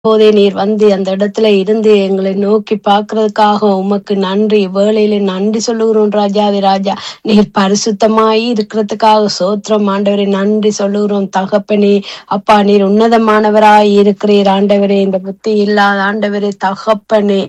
போதே நீர் வந்து அந்த இடத்துல இருந்து எங்களை நோக்கி பார்க்கறதுக்காக உமக்கு நன்றி. வேளையில நன்றி சொல்லுகிறோம் ராஜாதி ராஜா. நீர் பரிசுத்தமாய் இருக்கிறதுக்காக சோத்திரம் ஆண்டவரே. நன்றி சொல்லுகிறோம் தகப்பனே. அப்பா நீர் உன்னதமானவராய் இருக்கிறீர் ஆண்டவரே. இந்த புத்தி இல்லாத ஆண்டவரே தகப்பனே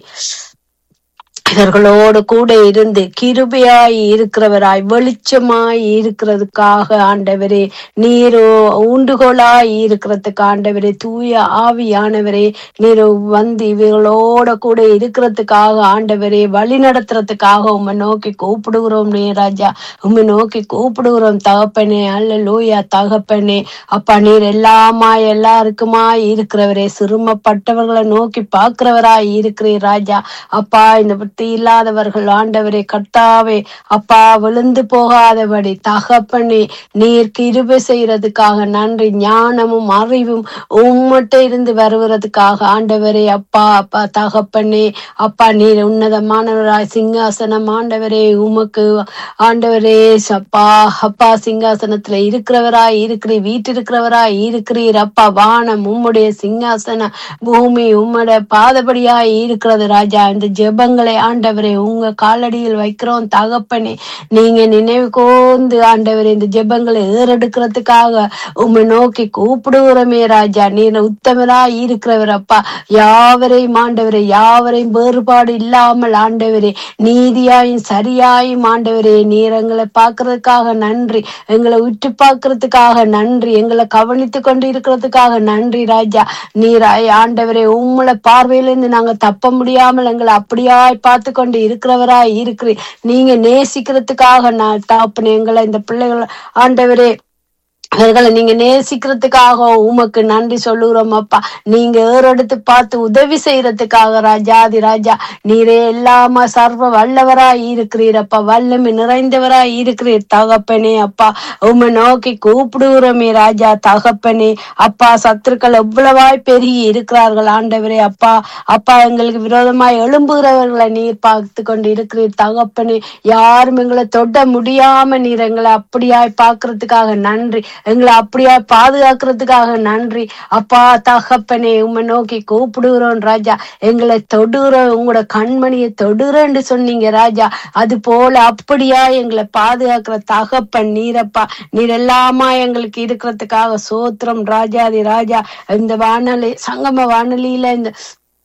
இவர்களோடு கூட இருந்து கிருபையாய் இருக்கிறவராய் வெளிச்சமாய் இருக்கிறதுக்காக ஆண்டவரே. நீர் ஊண்டுகோலாய் இருக்கிறதுக்கு ஆண்டவரே. தூய ஆவியானவரே நீர் வந்து இவர்களோட கூட இருக்கிறதுக்காக ஆண்டவரே. வழி நடத்துறதுக்காக உம்மை நோக்கி கூப்பிடுகிறோம் நீ ராஜா. உம்மை நோக்கி கூப்பிடுகிறோம் தகப்பனே. அல்லேலூயா தகப்பனே. அப்பா நீர் எல்லாருக்குமாய் இருக்கிறவரே. சிறுமப்பட்டவர்களை நோக்கி பார்க்கிறவராய் இருக்கிறீர் ராஜா. அப்பா இந்த இல்லாதவர்கள் ஆண்டவரே கர்த்தாவே அப்பா விழுந்து போகாதபடி தகப்பனே நீர் கிருபை செய்யறதுக்காக நன்றி. ஞானமும் அறிவும் உம்மட்ட இருந்து வருவதற்காக ஆண்டவரே. அப்பா அப்பா தகப்பனே அப்பா நீர் உன்னதமானவராய் சிங்காசனம் ஆண்டவரே. உமக்கு ஆண்டவரே அப்பா அப்பா சிங்காசனத்துல இருக்கிறவராய் இருக்கிறீர். வீட்டிருக்கிறவராய் இருக்கிறீர் அப்பா. வானம் உம்முடைய சிங்காசனம், பூமி உம்முடைய பாதபடியாய் இருக்கிறது ராஜா. இந்த ஜெபங்களை ஆண்டவரே உங்க காலடியில் வைக்கிறோம் தகப்பனே. நீங்க நினைவு கோர்ந்து ஆண்டவரே இந்த ஜெபங்களை ஏறெடுக்கிறதுக்காக உம்மை நோக்கி கூப்பிடுகிறோமே ராஜா. நீர் உத்தமராய் இருக்கிறவர் அப்பா. யாவரையும் ஆண்டவரே யாவரையும் வேறுபாடு இல்லாமல் ஆண்டவரே நீதியாயும் சரியாயும் ஆண்டவரே நீர் எங்களை பார்க்கறதுக்காக நன்றி. எங்களை உற்று பார்க்கறதுக்காக நன்றி. எங்களை கவனித்து கொண்டு இருக்கிறதுக்காக நன்றி ராஜா. நீர் ஆண்டவரே உம்முடைய பார்வையிலிருந்து நாங்க தப்ப முடியாமல் எங்களை அப்படியாய் பார்த்து கொண்டு இருக்கிறவராய் இருக்கிறீர். நீங்க நேசிக்கிறதுக்காக நான் தாப்பனே எங்களை இந்த பிள்ளைகள் ஆண்டவரே அவர்களை நீங்க நேசிக்கிறதுக்காக உமக்கு நன்றி சொல்லுகிறோம் அப்பா. நீங்க ஏறெடுத்து பார்த்து உதவி செய்யறதுக்காக ராஜாதி ராஜா. நீரே எல்லாமா சர்வ வல்லவராய் இருக்கிறீரப்பா. வல்லமை நிறைந்தவராய் இருக்கிறீர் தகப்பனே. அப்பா உம்மை நோக்கி கூப்பிடுகிறோமே ராஜா தகப்பனே. அப்பா சத்துருக்கள் எவ்வளவாய் பெருகி இருக்கிறார்கள் ஆண்டவரே. அப்பா அப்பா எங்களுக்கு விரோதமாய் எழும்புகிறவர்களை நீர் பார்த்து கொண்டு இருக்கிறீர் தகப்பனே. யாரும் எங்களை தொட முடியாம நீர் எங்களை அப்படியாய் பார்க்கறதுக்காக நன்றி. எங்களை அப்படியா பாதுகாக்கிறதுக்காக நன்றி அப்பா தகப்பனே. உம்மை நோக்கி கூப்பிடுகிறோம் ராஜா. எங்களை தொடுகிறோம், உங்களோட கண்மணியை தொடுகிறேன்னு சொன்னீங்க ராஜா. அது போல அப்படியா எங்களை பாதுகாக்கிற தகப்பன் நீரப்பா. நீர் எல்லாமா எங்களுக்கு இருக்கிறதுக்காக சோத்திரம் ராஜாதி ராஜா. இந்த வானொலி சங்கம வானொலியில இந்த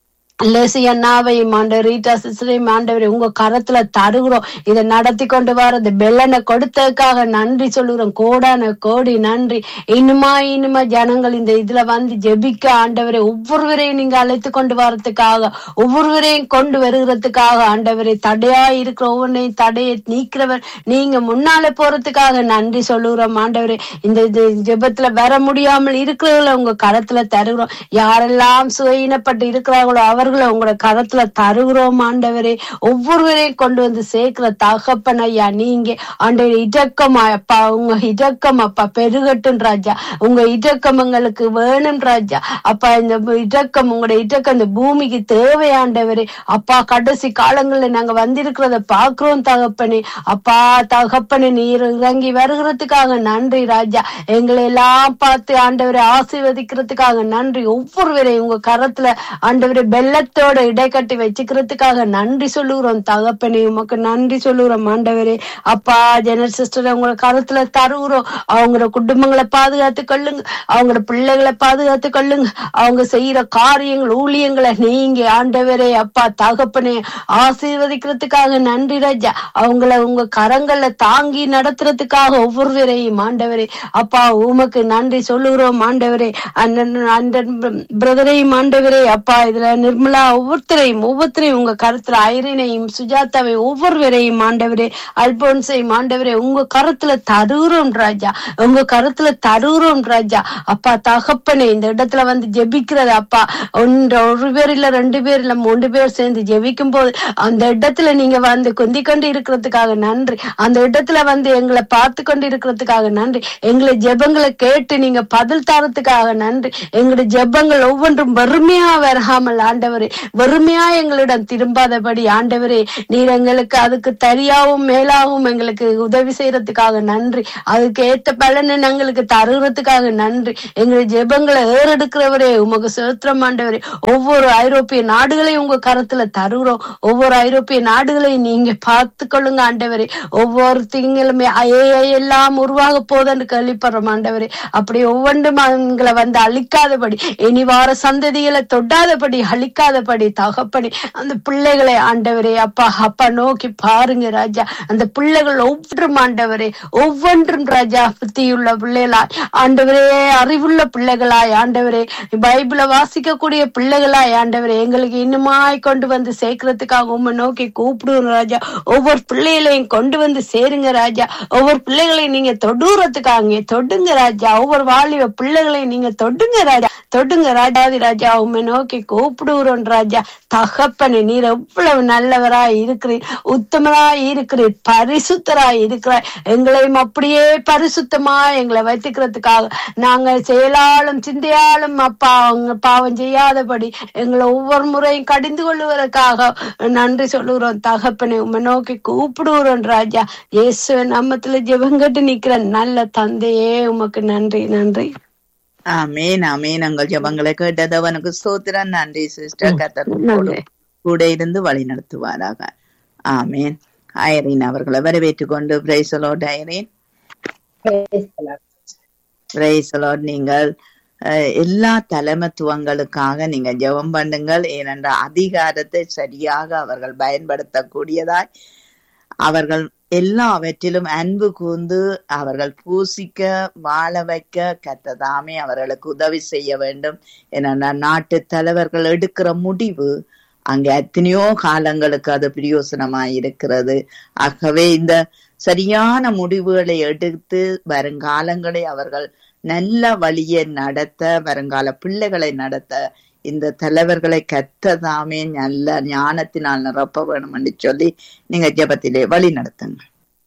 லெசியன்னாவையும் ஆண்டவர் ரீட்டா சிஸ்டரையும் ஆண்டவரை உங்க கரத்துல தருகிறோம். இதை நடத்தி கொண்டு வர்றது பெல்லனை கொடுத்ததுக்காக நன்றி சொல்லுகிறோம். கோடான கோடி நன்றி. இனிமா ஜனங்கள் இந்த இதுல வந்து ஜெபிக்க ஆண்டவரை ஒவ்வொருவரையும் நீங்க அழைத்து கொண்டு வர்றதுக்காக ஒவ்வொருவரையும் கொண்டு வருகிறதுக்காக ஆண்டவரை தடையா இருக்கிற ஒவ்வொன்றையும் தடையை நீக்கிறவர் நீங்க முன்னாலே போறதுக்காக நன்றி சொல்லுகிறோம் ஆண்டவரே. இந்த ஜெபத்துல வர முடியாமல் இருக்கிறவங்களை உங்க கரத்துல தருகிறோம். யாரெல்லாம் சுயினப்பட்டு இருக்கிறார்களோ அவர்களை உங்களோட கரத்துல தருகிறோம் ஆண்டவரே. ஒவ்வொருவரையும் கொண்டு வந்து சேர்க்கிற தகப்பன் ஐயா நீங்க ஆண்டவரே. இடக்கம் அப்பா உங்க இடக்கம் அப்பா பெருகட்டும் ராஜா. உங்க இடக்கம் எங்களுக்கு வேணும் ராஜா. அப்பா இந்த இடக்கம் உங்களோட இடக்கம் இந்த பூமிக்கு தேவை ஆண்டவரே. அப்பா கடைசி காலங்கள்ல நாங்க வந்திருக்கிறத பாக்குறோம் தகப்பனே. அப்பா தகப்பனே நீர் இறங்கி வருகிறதுக்காக நன்றி ராஜா. எங்களை எல்லாம் பார்த்து ஆண்டவரை ஆசீர்வதிக்கிறதுக்காக நன்றி. ஒவ்வொருவரையும் உங்க கரத்துல ஆண்டவரை வெள்ளத்தோட இடைக்கட்டி வச்சுக்கிறதுக்காக நன்றி சொல்லுகிறோம் தகப்பனே. உமக்கு நன்றி சொல்லுகிறோம் ஆண்டவரே. அப்பா ஜெனரல் சிஸ்டர் அவங்களோட கருத்துல தருகிறோம். அவங்களோட குடும்பங்களை பாதுகாத்து கொள்ளுங்க. அவங்களோட பிள்ளைகளை பாதுகாத்து கொள்ளுங்க. அவங்க செய்யற காரியங்கள் ஊழியங்களை நீங்க ஆண்டவரே அப்பா தகப்பனே ஆசீர்வதிக்கிறதுக்காக நன்றி ராஜா. அவங்கள உங்க கரங்கள்ல தாங்கி நடத்துறதுக்காக ஒவ்வொருவரையும் ஆண்டவரே அப்பா உமக்கு நன்றி சொல்லுகிறோம் ஆண்டவரே. அந்த பிரதரையும் ஆண்டவரே அப்பா இதுல நிர்மலா ஒவ்வொருத்தரையும் உங்க கருத்துல ஐரினையும் சுஜாதாவை ஒவ்வொருவரையும் ஆண்டவரே அல்போன்ஸையும் ஆண்டவரே உங்க கருத்துல தருகிறோம் ராஜா. உங்க கருத்துல தருகிறோம் ராஜா. அப்பா தகப்பனே இந்த இடத்துல வந்து ஜெபிக்கிறது அப்பா ஒரு பேர் இல்ல 2 பேர் இல்ல 3 பேர் சேர்ந்து ஜெபிக்கும் போது அந்த இடத்துல நீங்க வந்து கொந்தி கொண்டு இருக்கிறதுக்காக நன்றி. அந்த இடத்துல வந்து எங்களை பார்த்து கொண்டு இருக்கிறதுக்காக நன்றி. எங்களை ஜெபங்களை கேட்டு நீங்க பதில் தரத்துக்காக நன்றி. எங்களுடைய ஜெபங்கள் ஒவ்வொன்றும் வறுமையா வராமல் ஆண்டவர் ஆண்டவரே வெறுமையா எங்களிடம் திரும்பாதபடி ஆண்டவரே நீர் எங்களுக்கு அதுக்கு தெரியாவும் மேலாகவும் எங்களுக்கு உதவி செய்யறதுக்காக நன்றி. அதுக்கு ஏற்ற பலனை எங்களுக்கு தருகிறதுக்காக நன்றி. எங்கள் ஜெபங்களை ஏறெடுக்கிறவரே உமக்கு சோத்திரம் ஆண்டவரே. ஒவ்வொரு ஐரோப்பிய நாடுகளையும் உங்க கருத்துல தருகிறோம். ஒவ்வொரு ஐரோப்பிய நாடுகளையும் நீங்க பார்த்து கொள்ளுங்க ஆண்டவரே. ஒவ்வொரு திங்களுமே எல்லாம் உருவாக போதுன்னு கேள்விப்படுறோம் ஆண்டவரே. அப்படி ஒவ்வொன்றும் எங்களை வந்து அழிக்காதபடி, இனி வார சந்ததிகளை தொடாதபடி, அழிக்காதபடி தகப்படி அந்த பிள்ளைகளை ஆண்டவரே அப்பா நோக்கி பாருங்க ராஜா. அந்த பிள்ளைகள் ஒவ்வொன்றும் ஆண்டவரே, ஒவ்வொன்றும் ராஜா புத்தியுள்ள பிள்ளைகளாய் ஆண்டவரே, அறிவுள்ள பிள்ளைகளாய் ஆண்டவரே, பைபிளை வாசிக்கக்கூடிய பிள்ளைகளாய் ஆண்டவரே எங்களுக்கு இன்னுமாய் கொண்டு வந்து சேர்க்கறதுக்காக உண்மை நோக்கி கூப்பிடுவோம் ராஜா. ஒவ்வொரு பிள்ளைகளையும் கொண்டு வந்து சேருங்க ராஜா. ஒவ்வொரு பிள்ளைகளையும் நீங்க தொடுறதுக்காக தொடுங்க ராஜா. ஒவ்வொரு வாலிப பிள்ளைகளையும் நீங்க தொடுங்க ராஜா. தொடுங்க ராஜாதி ராஜா உண்மை நோக்கி கூப்பிடுகிறோம் ராஜா. தகப்பனே நீர் எவ்வளவு நல்லவராய் இருக்கிறீர், உத்தமராய் இருக்கிறீர், பரிசுத்தராய் இருக்கிறார். எங்களையும் அப்படியே பரிசுத்தமா எங்களை வைத்துக்கிறதுக்காக நாங்கள் செயலாலும் சிந்தையாலும் அப்பா பாவம் செய்யாதபடி எங்களை ஒவ்வொரு முறையும் கடிந்து கொள்ளுவதற்காக நன்றி சொல்லுகிறோம் தகப்பனே. உண்மை நோக்கி கூப்பிடுகிறோம் ராஜா. இயேசுவின் நாமத்துல ஜெபங்கட்டு நிக்கிற நல்ல தந்தையே உமக்கு நன்றி நன்றி. ஆமேன் ஆமேன். உங்கள் ஜெபங்களை கேட்டதவனுக்கு ஸ்தோத்திரம். நன்றி சிஸ்டர். கர்த்தர் கூட இருந்து வழி நடத்துவாராக. ஆமேன். ஐரீன் அவர்களை வரவேற்றுக் கொண்டு praise the Lord. Zareen, praise the Lord. நீங்கள் எல்லா தலைமத்துவங்களுக்காக நீங்க ஜெபம் பண்ணுங்கள். ஏனென்றால் அதிகாரத்தை சரியாக அவர்கள் பயன்படுத்தக்கூடியதாய் அவர்கள் எல்லாவற்றிலும் அன்பு கூர்ந்து அவர்கள் பூசிக்க வாழ வைக்க கர்த்ததாமே அவர்களுக்கு உதவி செய்ய வேண்டும். ஏன்னா நாட்டு தலைவர்கள் எடுக்கிற முடிவு அங்கே எத்தனையோ காலங்களுக்கு அது பிரயோசனமாய் இருக்கிறது. ஆகவே இந்த சரியான முடிவுகளை எடுத்து வருங்காலங்களை அவர்கள் நல்ல வழியை நடத்த, வருங்கால பிள்ளைகளை நடத்த இந்த தலைவர்களை கர்த்ததாமே நல்ல ஞானத்தினால் நிரப்ப வேணும் என்று சொல்லி நீங்க ஜெபத்திலே வழி நடத்துங்க.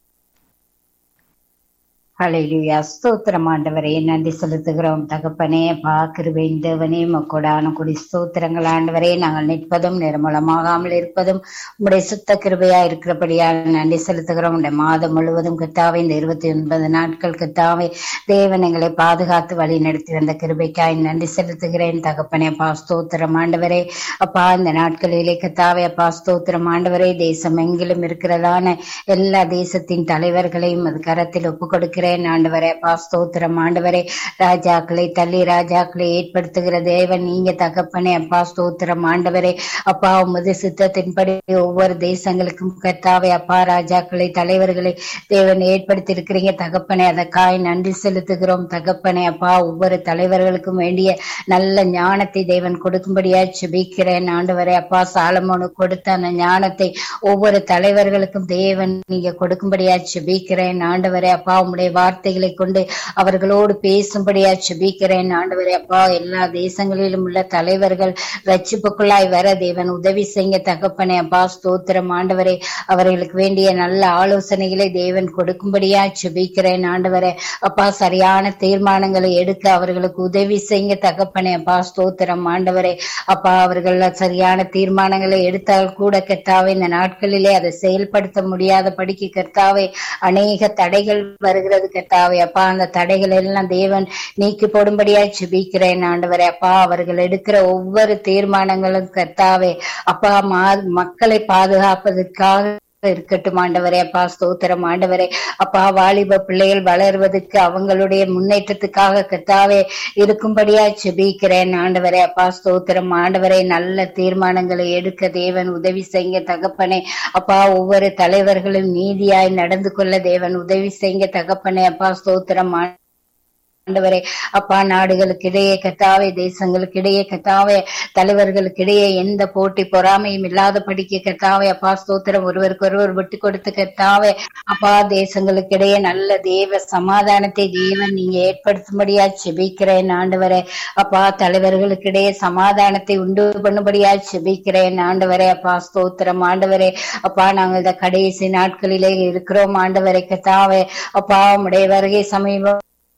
ஹல்லேலூயா. ஸ்தோத்திரம் ஆண்டவரே, நன்றி செலுத்துகிறோம் தகப்பனே. கிருபையின் தேவனே, உமக்கூடான கொடி ஸ்தோத்திரங்கள் ஆண்டவரே. நாங்கள் நிற்பதும் நிர்மூலமாகாமல் இருப்பதும் உம்முடைய சுத்த கிருபையா இருக்கிறபடியால் நன்றி செலுத்துகிறோம். இந்த மாதம் முழுவதும் கர்த்தாவே, இந்த 29 நாட்கள் கர்த்தாவே தேவன் எங்களை பாதுகாத்து வழி நடத்தி வந்த கிருபைக்காய் நன்றி செலுத்துகிறேன் தகப்பனே. அப்பா ஸ்தோத்திரம் ஆண்டவரே. அப்பா இந்த நாட்களிலே கர்த்தாவே அப்பா ஸ்தோத்திரம் ஆண்டவரே, தேசம் எங்கிலும் இருக்கிறதான எல்லா தேசத்தின் தலைவர்களையும் அது கரத்தில் ஒப்புக் கொடுக்கிறேன் ஆண்டவரே. அப்பா ஸ்தோத்திரம் ஆண்டவரே. ராஜாக்களை தள்ளி ராஜாக்களை ஏற்படுத்துகிற தேவன் நீங்க தகப்பனே. அப்பா ஸ்தோத்திரம் ஆண்டவரே. அப்பா உமது சித்தத்தின்படி ஒவ்வொரு தேசங்களுக்கும் கர்த்தாவே அப்பா ராஜாக்களை தலைவர்களை தேவன் ஏற்படுத்தி இருக்கிறீங்க தகப்பனே. அதற்காய் நன்றி செலுத்துகிறோம் தகப்பனே. அப்பா ஒவ்வொரு தலைவர்களுக்கும் வேண்டிய நல்ல ஞானத்தை தேவன் கொடுக்கும்படியா ஜெபிக்கிறேன் ஆண்டவரே. அப்பா சாலமோனுக்கு கொடுத்த அந்த ஞானத்தை ஒவ்வொரு தலைவர்களுக்கும் தேவன் நீங்க கொடுக்கும்படியா ஜெபிக்கிறேன் ஆண்டவரே. அப்பா உம்முடைய வார்த்தைகளை கொண்டு அவர்களோடு பேசும்படியா ஜெபிக்கிறேன் ஆண்டவரே. அப்பா எல்லா தேசங்களிலும் உள்ள தலைவர்கள் ரட்சிப்புக்குள்ளாய் வர தேவன் உதவி செய்ய தகப்பனே. அப்பா ஸ்தோத்திரம் ஆண்டவரே. அவர்களுக்கு வேண்டிய நல்ல ஆலோசனைகளை தேவன் கொடுக்கும்படியா ஜெபிக்கிறேன் ஆண்டவரே. அப்பா சரியான தீர்மானங்களை எடுக்க அவர்களுக்கு உதவி செய்ய தகப்பனே. அப்பா ஸ்தோத்திரம் ஆண்டவரே. அப்பா அவர்கள் சரியான தீர்மானங்களை எடுத்தால் கூட கர்த்தாவே இந்த நாட்களிலே அதை செயல்படுத்த முடியாத படிக்கு கர்த்தாவே அநேக தடைகள் வருகிறது கர்த்தாவே. அப்பா அந்த தடைகள் எல்லாம் தேவன் நீக்கி போடும்படியா ஜெபிக்கிறேன் ஆண்டவரே. அப்பா அவர்கள் எடுக்கிற ஒவ்வொரு தீர்மானங்களும் கர்த்தாவே அப்பா மக்களை பாதுகாப்பதற்காக இருக்கட்டும் ஆண்டவரே. அப்பா ஸ்தோத்திரம் ஆண்டவரே. அப்பா வாலிப பிள்ளைகள் வளர்வதற்கு அவங்களுடைய முன்னேற்றத்துக்காக கர்த்தாவே இருக்கும்படியா ஜெபிக்கிறேன் ஆண்டவரே. அப்பா ஸ்தோத்திரம் ஆண்டவரே. நல்ல தீர்மானங்களை எடுக்க தேவன் உதவி செய்ய தகப்பனே. அப்பா ஒவ்வொரு தலைவர்களும் நீதியாய் நடந்து கொள்ள தேவன் உதவி செய்ய தகப்பனே. அப்பா ஸ்தோத்திரம் ஆண்டவரே. அப்பா நாடுகளுக்கு இடையே கர்த்தாவே, தேசங்களுக்கு இடையே கர்த்தாவே, தலைவர்களுக்கு இடையே எந்த போட்டி பொறாமையும் இல்லாத படிக்க கர்த்தாவே அப்பா ஸ்தோத்திரம் ஒருவருக்கு ஒருவர் விட்டு கொடுத்து கர்த்தாவே அப்பா தேசங்களுக்கு இடையே நல்ல தேவ சமாதானத்தை தேவன் நீங்க ஏற்படுத்தும்படியா ஜெபிக்கிறேன் ஆண்டவரே. அப்பா தலைவர்களுக்கு இடையே சமாதானத்தை உண்டு பண்ணும்படியா ஜெபிக்கிறேன் ஆண்டவரே. அப்பா ஸ்தோத்திரம் ஆண்டவரே. அப்பா நாங்கள் இந்த கடைசி நாட்களிலே இருக்கிறோம் ஆண்டவரே கர்த்தாவே. அப்பா உம்முடைய வருகை சமீபம்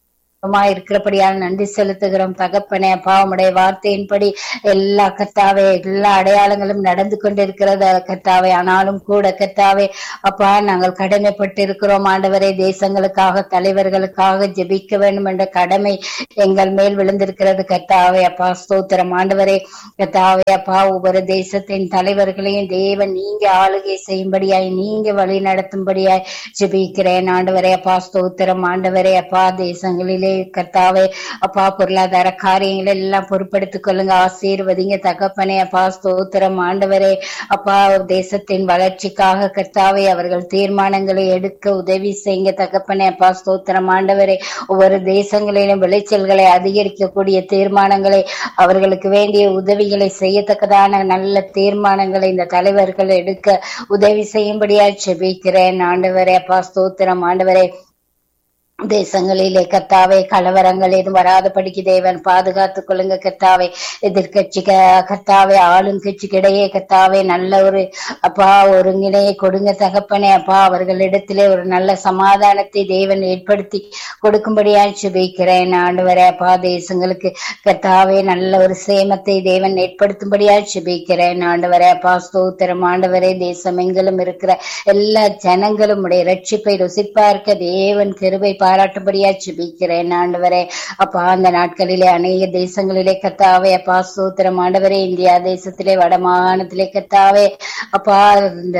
இருக்கிறபடியால் நன்றி செலுத்துகிறோம் தகப்பனே. அப்பா உம்முடைய வார்த்தையின்படி எல்லா கர்த்தாவே எல்லா அடையாளங்களும் நடந்து கொண்டிருக்கிறது கர்த்தாவே. ஆனாலும் கூட கர்த்தாவே அப்பா நாங்கள் கடமைப்பட்டு இருக்கிறோம் ஆண்டவரே. தேசங்களுக்காக தலைவர்களுக்காக ஜெபிக்க வேண்டும் என்ற கடமை எங்கள் மேல் விழுந்திருக்கிறது கர்த்தாவே. அப்பா ஸ்தோத்திரம் ஆண்டவரே. கர்த்தாவே அப்பா ஒவ்வொரு தேசத்தின் தலைவர்களையும் தேவன் நீங்க ஆளுகை செய்யும்படியாய் நீங்க வழி நடத்தும்படியாய் ஜெபிக்கிறேன் ஆண்டவரே. அப்பா ஸ்தோத்திரம் ஆண்டவரே. அப்பா தேசங்களிலே கர்த்தாவே அப்பா பொருளாதார காரியங்கள் எல்லாம் பொறுப்படுத்திக் கொள்ளுங்க, ஆசீர்வதிங்க தகப்பனே. அப்பா ஸ்தோத்திரம் ஆண்டவரே. அப்பா தேசத்தின் வளர்ச்சிக்காக கர்த்தாவே அவர்கள் தீர்மானங்களை எடுக்க உதவி செய்யுங்க தகப்பனே. அப்பா ஸ்தோத்திரம் ஆண்டவரே. ஒவ்வொரு தேசங்களிலும் விளைச்சல்களை அதிகரிக்கக்கூடிய தீர்மானங்களை அவர்களுக்கு வேண்டிய உதவிகளை செய்யத்தக்கதான நல்ல தீர்மானங்களை இந்த தலைவர்கள் எடுக்க உதவி செய்யும்படியா ஜெபிக்கிறேன் ஆண்டவரே. அப்பா ஸ்தோத்திரம் ஆண்டவரே. தேசங்களிலே கர்த்தாவே கலவரங்கள் எதுவும் வராதபடிக்கு தேவன் பாதுகாத்துக் கொள்ளுங்க கர்த்தாவே. எதிர்கட்சி கர்த்தாவே ஆளும் கட்சிக்கு இடையே கர்த்தாவே நல்ல ஒரு அப்பா ஒருங்கிணையை கொடுங்க தகப்பனே. அப்பா அவர்களிடத்திலே ஒரு நல்ல சமாதானத்தை தேவன் ஏற்படுத்தி கொடுக்கும்படியா ஜெபிக்கிறேன் ஆண்டவரே. அப்பா தேசங்களுக்கு கர்த்தாவே நல்ல ஒரு சேமத்தை தேவன் ஏற்படுத்தும்படியா ஜெபிக்கிறேன் ஆண்டவரே. அப்பா ஸ்தோத்திரம் ஆண்டவரே. தேசம் எங்கிலும் இருக்கிற எல்லா ஜனங்களும் உடைய ரட்சிப்பை ருசிப்பார்க்க தேவன் கிருபை பாராட்டும்படியா ஜெபிக்கிறேன் ஆண்டவரே. அப்பா அந்த நாட்களிலே அநேக தேசங்களிலே கர்த்தாவே அப்பா ஸ்தோத்திரம் ஆண்டவரே. இந்தியா தேசத்திலே வடமாகாணத்திலே கர்த்தாவே அப்பா இந்த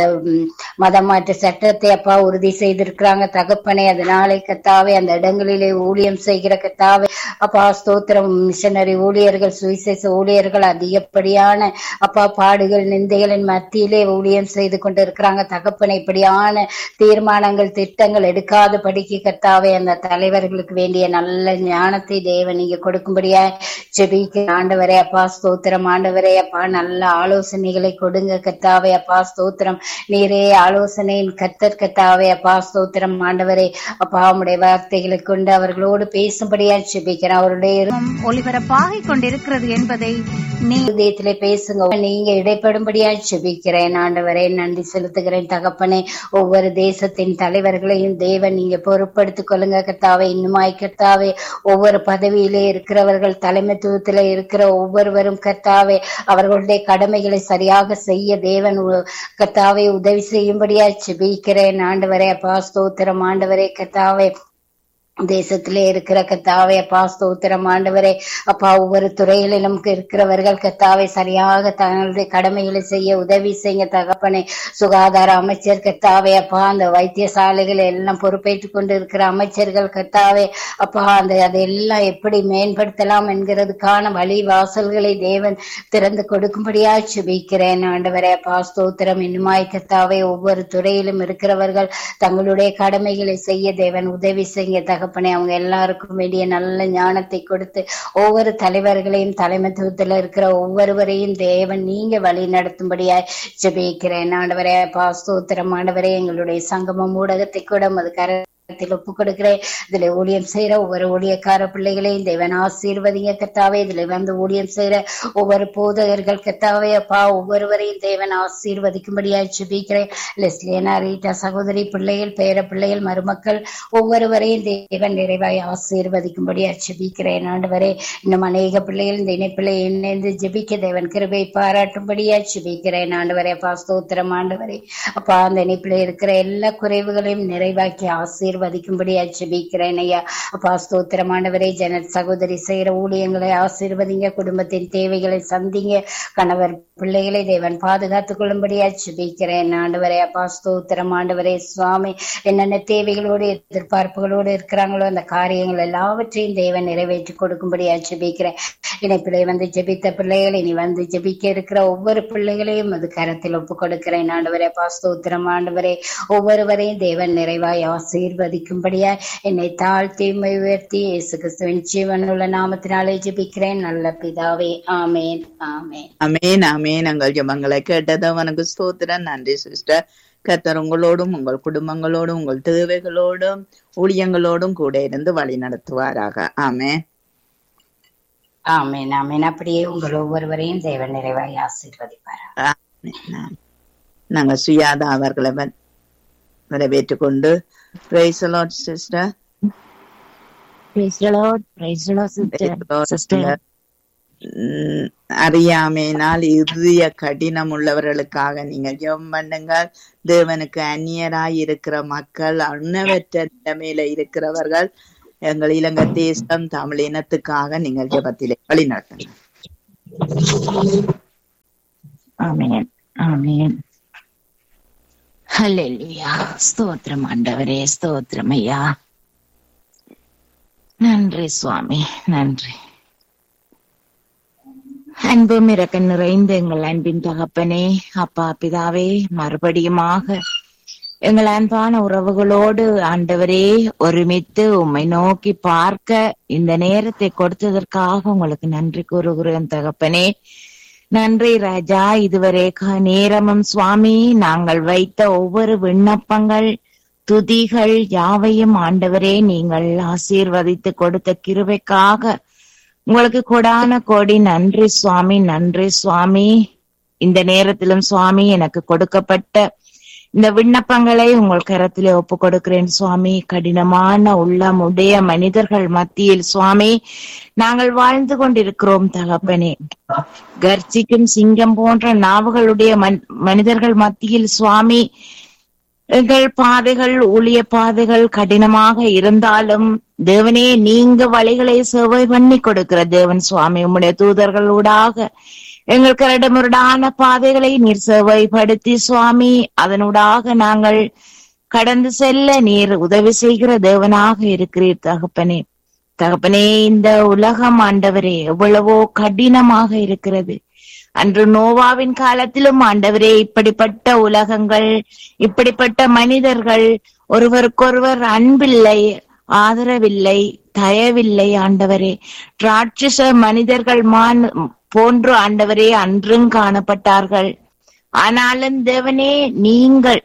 மதமாற்ற சட்டத்தை அப்பா உறுதி செய்திருக்கிறாங்க தகப்பனே. அதனாலே கர்த்தாவே அந்த இடங்களிலே ஊழியம் செய்கிற கர்த்தாவே அப்பா ஸ்தோத்திரம் மிஷனரி ஊழியர்கள் சுவிசேஷ ஊழியர்கள் அதிகப்படியான அப்பா பாடுகள் நிந்தைகளின் மத்தியிலே ஊழியம் செய்து கொண்டு இருக்கிறாங்க தகப்பனை. இப்படியான தீர்மானங்கள் திட்டங்கள் எடுக்காத படிக்கு கர்த்தாவே அந்த தலைவர்களுக்கு வேண்டிய நல்ல ஞானத்தை தேவன் நீங்க கொடுக்கும்படியா ஜெபிக்க ஆண்டவரே. அப்பா ஸ்தோத்திரம் ஆண்டவரே. அப்பா நல்ல ஆலோசனைகளை கொடுங்க கர்த்தாவே. அப்பா ஸ்தோத்திரம் நீரே ஆலோசனையின் கர்த்தர் கர்த்தாவே. அப்பா ஸ்தோத்திரம் ஆண்டவரே. அப்பா உம்முடைய வார்த்தைகளை கொண்டு அவர்களோடு பேசும்படியா ஜெபிக்கிறேன். அவருடைய ஒளிபரப்பாகி கொண்டிருக்கிறது என்பதை நீதியத்திலே பேசுங்க, நீங்க இடைப்படும்படியா ஜெபிக்கிறேன் ஆண்டவரே. நன்றி செலுத்துகிறேன் தகப்பனே. ஒவ்வொரு தேசத்தின் தலைவர்களையும் தேவன் நீங்க பொறுப்படுத்திக் கொள்ளுங்க கர்த்தாவே. இன்னுமாய் கர்த்தாவே ஒவ்வொரு பதவியிலே இருக்கிறவர்கள் தலைமைத்துவத்திலே இருக்கிற ஒவ்வொருவரும் கர்த்தாவே அவர்களுடைய கடமைகளை சரியாக செய்ய தேவன் கர்த்தாவே உதவி செய்யும்படியா ஜெபிக்கிறேன் ஆண்டவரே. அப்பா ஸ்தோத்திரம் ஆண்டவரே. கர்த்தாவே தேசத்திலே இருக்கிற கர்த்தாவே அப்பா ஸ்தோத்திரம் ஆண்டவரே. அப்பா ஒவ்வொரு துறையிலும் இருக்கிறவர்கள் கர்த்தாவே சரியாக தங்களுடைய கடமைகளை செய்ய உதவி செய்ய தகப்பனே. சுகாதார அமைச்சர் கர்த்தாவே அப்பா அந்த வைத்தியசாலைகளை எல்லாம் பொறுப்பேற்றுக் கொண்டு இருக்கிற அமைச்சர்கள் கர்த்தாவே அப்பா அதெல்லாம் எப்படி மேம்படுத்தலாம் என்கிறதுக்கான வழி வாசல்களை தேவன் திறந்து கொடுக்கும்படியா ஜெபிக்கிறேன் ஆண்டவரே. அப்பா ஸ்தோத்திரம் இன்னுமாய் கர்த்தாவே ஒவ்வொரு துறையிலும் இருக்கிறவர்கள் தங்களுடைய கடமைகளை செய்ய தேவன் உதவி செய்ய தகப்பனே. அவங்க எல்லாருக்கும் வேண்டிய நல்ல ஞானத்தை கொடுத்து ஒவ்வொரு தலைவர்களையும் தலைமைத்துவத்தில் இருக்கிற ஒவ்வொருவரையும் தேவன் நீங்க வழி நடத்தும்படியாய் ஜெபிக்கிறேன் ஆண்டவரே. அப்பா ஸ்தோத்திரம் ஆண்டவரே. எங்களுடைய சங்கமம் ஊடகத்தை கூட அது ஒப்பு கொடுக்கிறேன். இதுல ஊழியம் செய்யற ஒவ்வொரு ஊழியக்கார பிள்ளைகளையும் தேவன் ஆசீர்வதிங்க கர்த்தாவே. இதுல வந்து ஊழியம் செய்யற ஒவ்வொரு போதகர்கள் கர்த்தாவே அப்பா ஒவ்வொருவரையும் தேவன் ஆசீர்வதிக்கும்படியா ஜெபிக்கிறேன். லெஸ்லியனா ரீட்டா சகோதரி பிள்ளைகள் பேர பிள்ளைகள் மருமக்கள் ஒவ்வொருவரையும் தேவன் நிறைவாய் ஆசீர்வதிக்கும்படியா ஜெபிக்கிறேன் ஆண்டவரே. இன்னும் அநேக பிள்ளைகள் இந்த இணைப்பிள்ளை இணைந்து ஜெபிக்க தேவன் கிருபை பாராட்டும்படியா ஜெபிக்கிறேன் ஆண்டவரே. அப்பா ஸ்தோத்திரம் ஆண்டவரே. அப்பா அந்த இணைப்பில் இருக்கிற எல்லா குறைவுகளையும் நிறைவாக்கி ஆசீர்வதிக்கும்படியா ஜெபிக்கிறேன் ஐயா. அப்பா ஸ்தோத்திரம் ஆண்டவரே. ஜன சகோதரி செய்யற ஊழியங்களை ஆசீர்வதிங்க, குடும்பத்தின் தேவைகளை சந்திங்க, கணவர் பிள்ளைகளை தேவன் பாதுகாத்துக் கொள்ளும்படியா ஜெபிக்கிறேன் ஆண்டவரே. அப்பா ஸ்தோத்திரம் ஆண்டவரே. சுவாமி என்னென்ன தேவைகளோடு எதிர்பார்ப்புகளோடு இருக்கிறாங்களோ அந்த காரியங்கள் எல்லாவற்றையும் தேவன் நிறைவேற்றி கொடுக்கும்படியா ஜெபிக்கிறேன். இணைப்பிள்ளை வந்து ஜெபித்த பிள்ளைகள் இனி வந்து ஜெபிக்க இருக்கிற ஒவ்வொரு பிள்ளைகளையும் அது கரத்தில் ஒப்புக் கொடுக்கிறேன் ஆண்டவரே. அப்பா ஸ்தோத்திரம் ஆண்டவரே. ஒவ்வொருவரையும் தேவன் நிறைவாய் ஆசீர்வதிக்கும்படியா என்னை தாழ்த்தி உயர்த்தி இயேசு கிறிஸ்துவின் ஜீவனுள்ள நாமத்தினாலே ஜெபிக்கிறேன் நல்ல பிதாவே. ஆமேன் ஆமேன் அமேன் அமேன். உங்கள் ஜெபங்களை கேட்டது உனக்கு ஸ்தோத்திரம். நன்றி சிஸ்டர். கர்த்தர் உங்களோடும் உங்கள் குடும்பங்களோடும் உங்கள் தேவைகளோடும் ஊழியங்களோடும் கூட இருந்து வழி நடத்துவாராக. ஆமேன் ஆமேன் ஆமேன். அப்படியே உங்கள் ஒவ்வொருவரையும் தேவன் நிறைவாய் ஆசீர்வதிப்பார். நாங்க சுயாதா அவர்களை வரவேற்றுக் கொண்டு praise the Lord sister. Praise the Lord. Praise the Lord, sister. அறியாமையினால் இறுதிய கடினம் உள்ளவர்களுக்காக நீங்கள் ஜெபம் பண்ணுங்கள். தேவனுக்கு அந்நியராய் இருக்கிற மக்கள், உணவற்ற நிலைமையில இருக்கிறவர்கள், எங்கள் இலங்கை தேசம், தமிழ் இனத்துக்காக நீங்கள் ஜெபத்திலே வழிநடத்துங்க. ஆமென், ஆமென். ஹல்லேலூயா. ஸ்தோத்திரம் ஆண்டவரே, ஸ்தோத்திரம் ஐயா. நன்றி சுவாமி, நன்றி. அன்பும் இறக்க நிறைந்த எங்கள் அன்பின் தகப்பனே, அப்பா பிதாவே, மறுபடியுமாக எங்கள் அன்பான உறவுகளோடு ஆண்டவரே ஒருமித்து உம்மை நோக்கி பார்க்க இந்த நேரத்தை கொடுத்ததற்காக உங்களுக்கு நன்றி கூறுகிறேன் தகப்பனே. நன்றி ராஜா. இதுவரை நேரமும் சுவாமி நாங்கள் வைத்த ஒவ்வொரு விண்ணப்பங்கள், துதிகள் யாவையும் ஆண்டவரே நீங்கள் ஆசீர்வதித்து கொடுத்த கிருபைக்காக உங்களுக்கு கொடான கோடி நன்றி சுவாமி, நன்றி சுவாமி. இந்த நேரத்திலும் சுவாமி எனக்கு கொடுக்கப்பட்ட இந்த விண்ணப்பங்களை உங்கள் கரத்திலே ஒப்பு கொடுக்கிறேன் சுவாமி. கடினமான உள்ளமுடைய மனிதர்கள் மத்தியில் சுவாமி நாங்கள் வாழ்ந்து கொண்டிருக்கிறோம் தகப்பனே. கர்ஜிக்கும் சிங்கம் போன்ற நாவுகளுடைய மனிதர்கள் மத்தியில் சுவாமி எங்கள் பாதைகள், ஊழிய பாதைகள் கடினமாக இருந்தாலும் தேவனே நீங்க வழிகளை சேவை பண்ணி கொடுக்கிற தேவன் சுவாமி. உம்முடைய தூதர்களூடாக எங்கள் கரடுமுரடான பாதைகளை நீர் சேவைப்படுத்தி சுவாமி அதனூடாக நாங்கள் கடந்து செல்ல நீர் உதவி செய்கிற தேவனாக இருக்கிறீர் தகப்பனே. தகப்பனே, இந்த உலகம் ஆண்டவரே எவ்வளவோ கடினமாக இருக்கிறது. அன்று நோவாவின் காலத்திலும் ஆண்டவரே இப்படிப்பட்ட உலகங்கள், இப்படிப்பட்ட மனிதர்கள், ஒருவருக்கொருவர் அன்பில்லை, ஆதரவில்லை, தயவில்லை ஆண்டவரே. ராட்சச மனிதர்கள் போன்று ஆண்டவரே அன்றும் காணப்பட்டார்கள். ஆனாலும் தேவனே நீங்கள்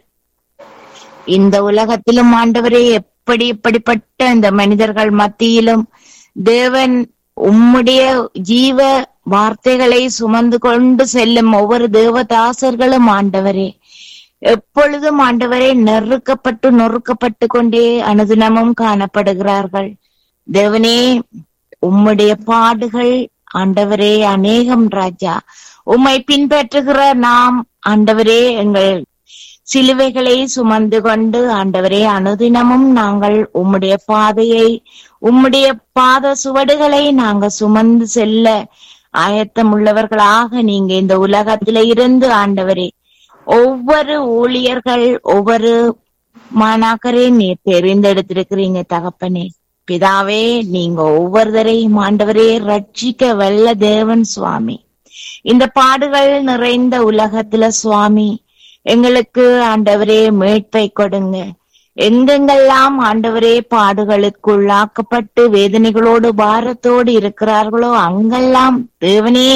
இந்த உலகத்திலும் ஆண்டவரே இப்படிப்பட்ட இந்த மனிதர்கள் மத்தியிலும் தேவன் உம்முடைய ஜீவ வார்த்தைகளை சுமந்து கொண்டு செல்லும் ஒவ்வொரு தேவதாசர்களும் ஆண்டவரே எப்பொழுதும் ஆண்டவரே நொறுக்கப்பட்டு கொண்டே அனுதினமும் காணப்படுகிறார்கள். தேவனே, உம்முடைய பாடுகள் ஆண்டவரே அநேகம் ராஜா. உம்மை பின்பற்றுகிற நாம் ஆண்டவரே எங்கள் சிலுவைகளை சுமந்து கொண்டு ஆண்டவரே அனுதினமும் நாங்கள் உம்முடைய பாதையை, உம்முடைய பாத சுவடுகளை நாங்கள் சுமந்து செல்ல ஆயத்தம் உள்ளவர்களாக நீங்க இந்த உலகத்தில இருந்து ஆண்டவரே ஒவ்வொரு ஊழியர்கள், ஒவ்வொரு மாணாக்கரே நீர் தெரிந்தெடுத்திருக்கிறீங்க தகப்பனே. பிதாவே, நீங்க ஒவ்வொருத்தரையும் ஆண்டவரே ரட்சிக்க வல்ல தேவன் சுவாமி. இந்த பாடுகள் நிறைந்த உலகத்துல சுவாமி எங்களுக்கு ஆண்டவரே மீட்பை கொடுங்க. எங்கெங்கெல்லாம் ஆண்டவரே பாடுகளுக்குள்ளாக்கப்பட்டு வேதனைகளோடு பாரத்தோடு இருக்கிறார்களோ அங்கெல்லாம் தேவனே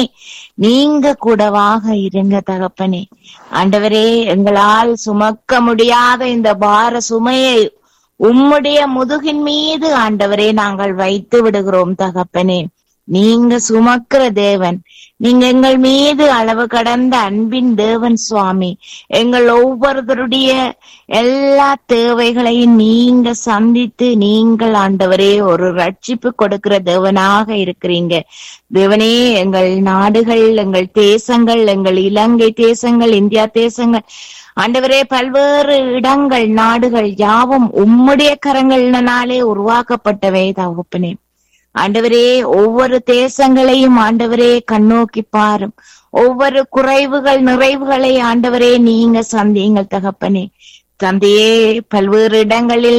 நீங்க கூடவாக இருங்க தகப்பனே. ஆண்டவரே, எங்களால் சுமக்க முடியாத இந்த பார சுமையை உம்முடைய முதுகின் மீது ஆண்டவரே நாங்கள் வைத்து விடுகிறோம் தகப்பனே. நீங்க சுமக்கிற தேவன், நீங்க எங்கள் மீது அளவு கடந்த அன்பின் தேவன் சுவாமி. எங்கள் ஒவ்வொருத்தருடைய எல்லா தேவைகளையும் நீங்க சந்தித்து நீங்கள் ஆண்டவரே ஒரு ரட்சிப்பு கொடுக்கிற தேவனாக இருக்கிறீங்க தேவனே. எங்கள் நாடுகள், எங்கள் தேசங்கள், எங்கள் இலங்கை தேசங்கள், இந்தியா தேசங்கள் ஆண்டவரே பல்வேறு இடங்கள், நாடுகள் யாவும் உம்முடைய கரங்களினாலே உருவாக்கப்பட்டவை தகப்பனே. ஆண்டவரே, ஒவ்வொரு தேசங்களையும் ஆண்டவரே கண்ணோக்கி பாரும். ஒவ்வொரு குறைவுகள் நிறைவுகளை ஆண்டவரே நீங்க சந்தியுங்கள் தகப்பனே. தந்தையே, பல்வேறு இடங்களில்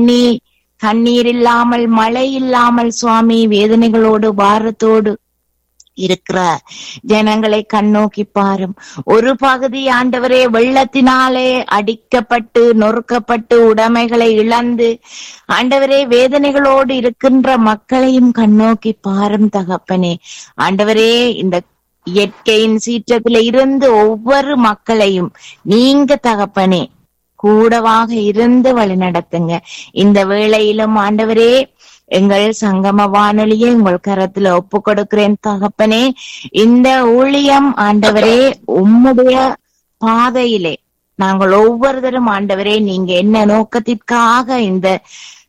தண்ணீர் இல்லாமல், மழை இல்லாமல் சுவாமி வேதனைகளோடு பாரத்தோடு இருக்கிற ஜனங்களை கண்ணோக்கி பாரும். ஒரு பகுதி ஆண்டவரே வெள்ளத்தினாலே அடிக்கப்பட்டு நொறுக்கப்பட்டு உடைமைகளை இழந்து ஆண்டவரே வேதனைகளோடு இருக்கின்ற மக்களையும் கண்ணோக்கி பாரும் தகப்பனே. ஆண்டவரே, இந்த இயற்கையின் சீற்றத்தில இருந்து ஒவ்வொரு மக்களையும் நீங்க தகப்பனே கூடவாக இருந்து வழி நடத்துங்க. இந்த வேளையிலும் ஆண்டவரே எங்கள் சங்கம வானொலியை உங்கள் கரத்துல ஒப்பு கொடுக்கிறேன் தகப்பனே. இந்த ஊழியம் ஆண்டவரே உம்முடைய பாதையிலே நாங்கள் ஒவ்வொருத்தரும் ஆண்டவரே நீங்க என்ன நோக்கத்திற்காக இந்த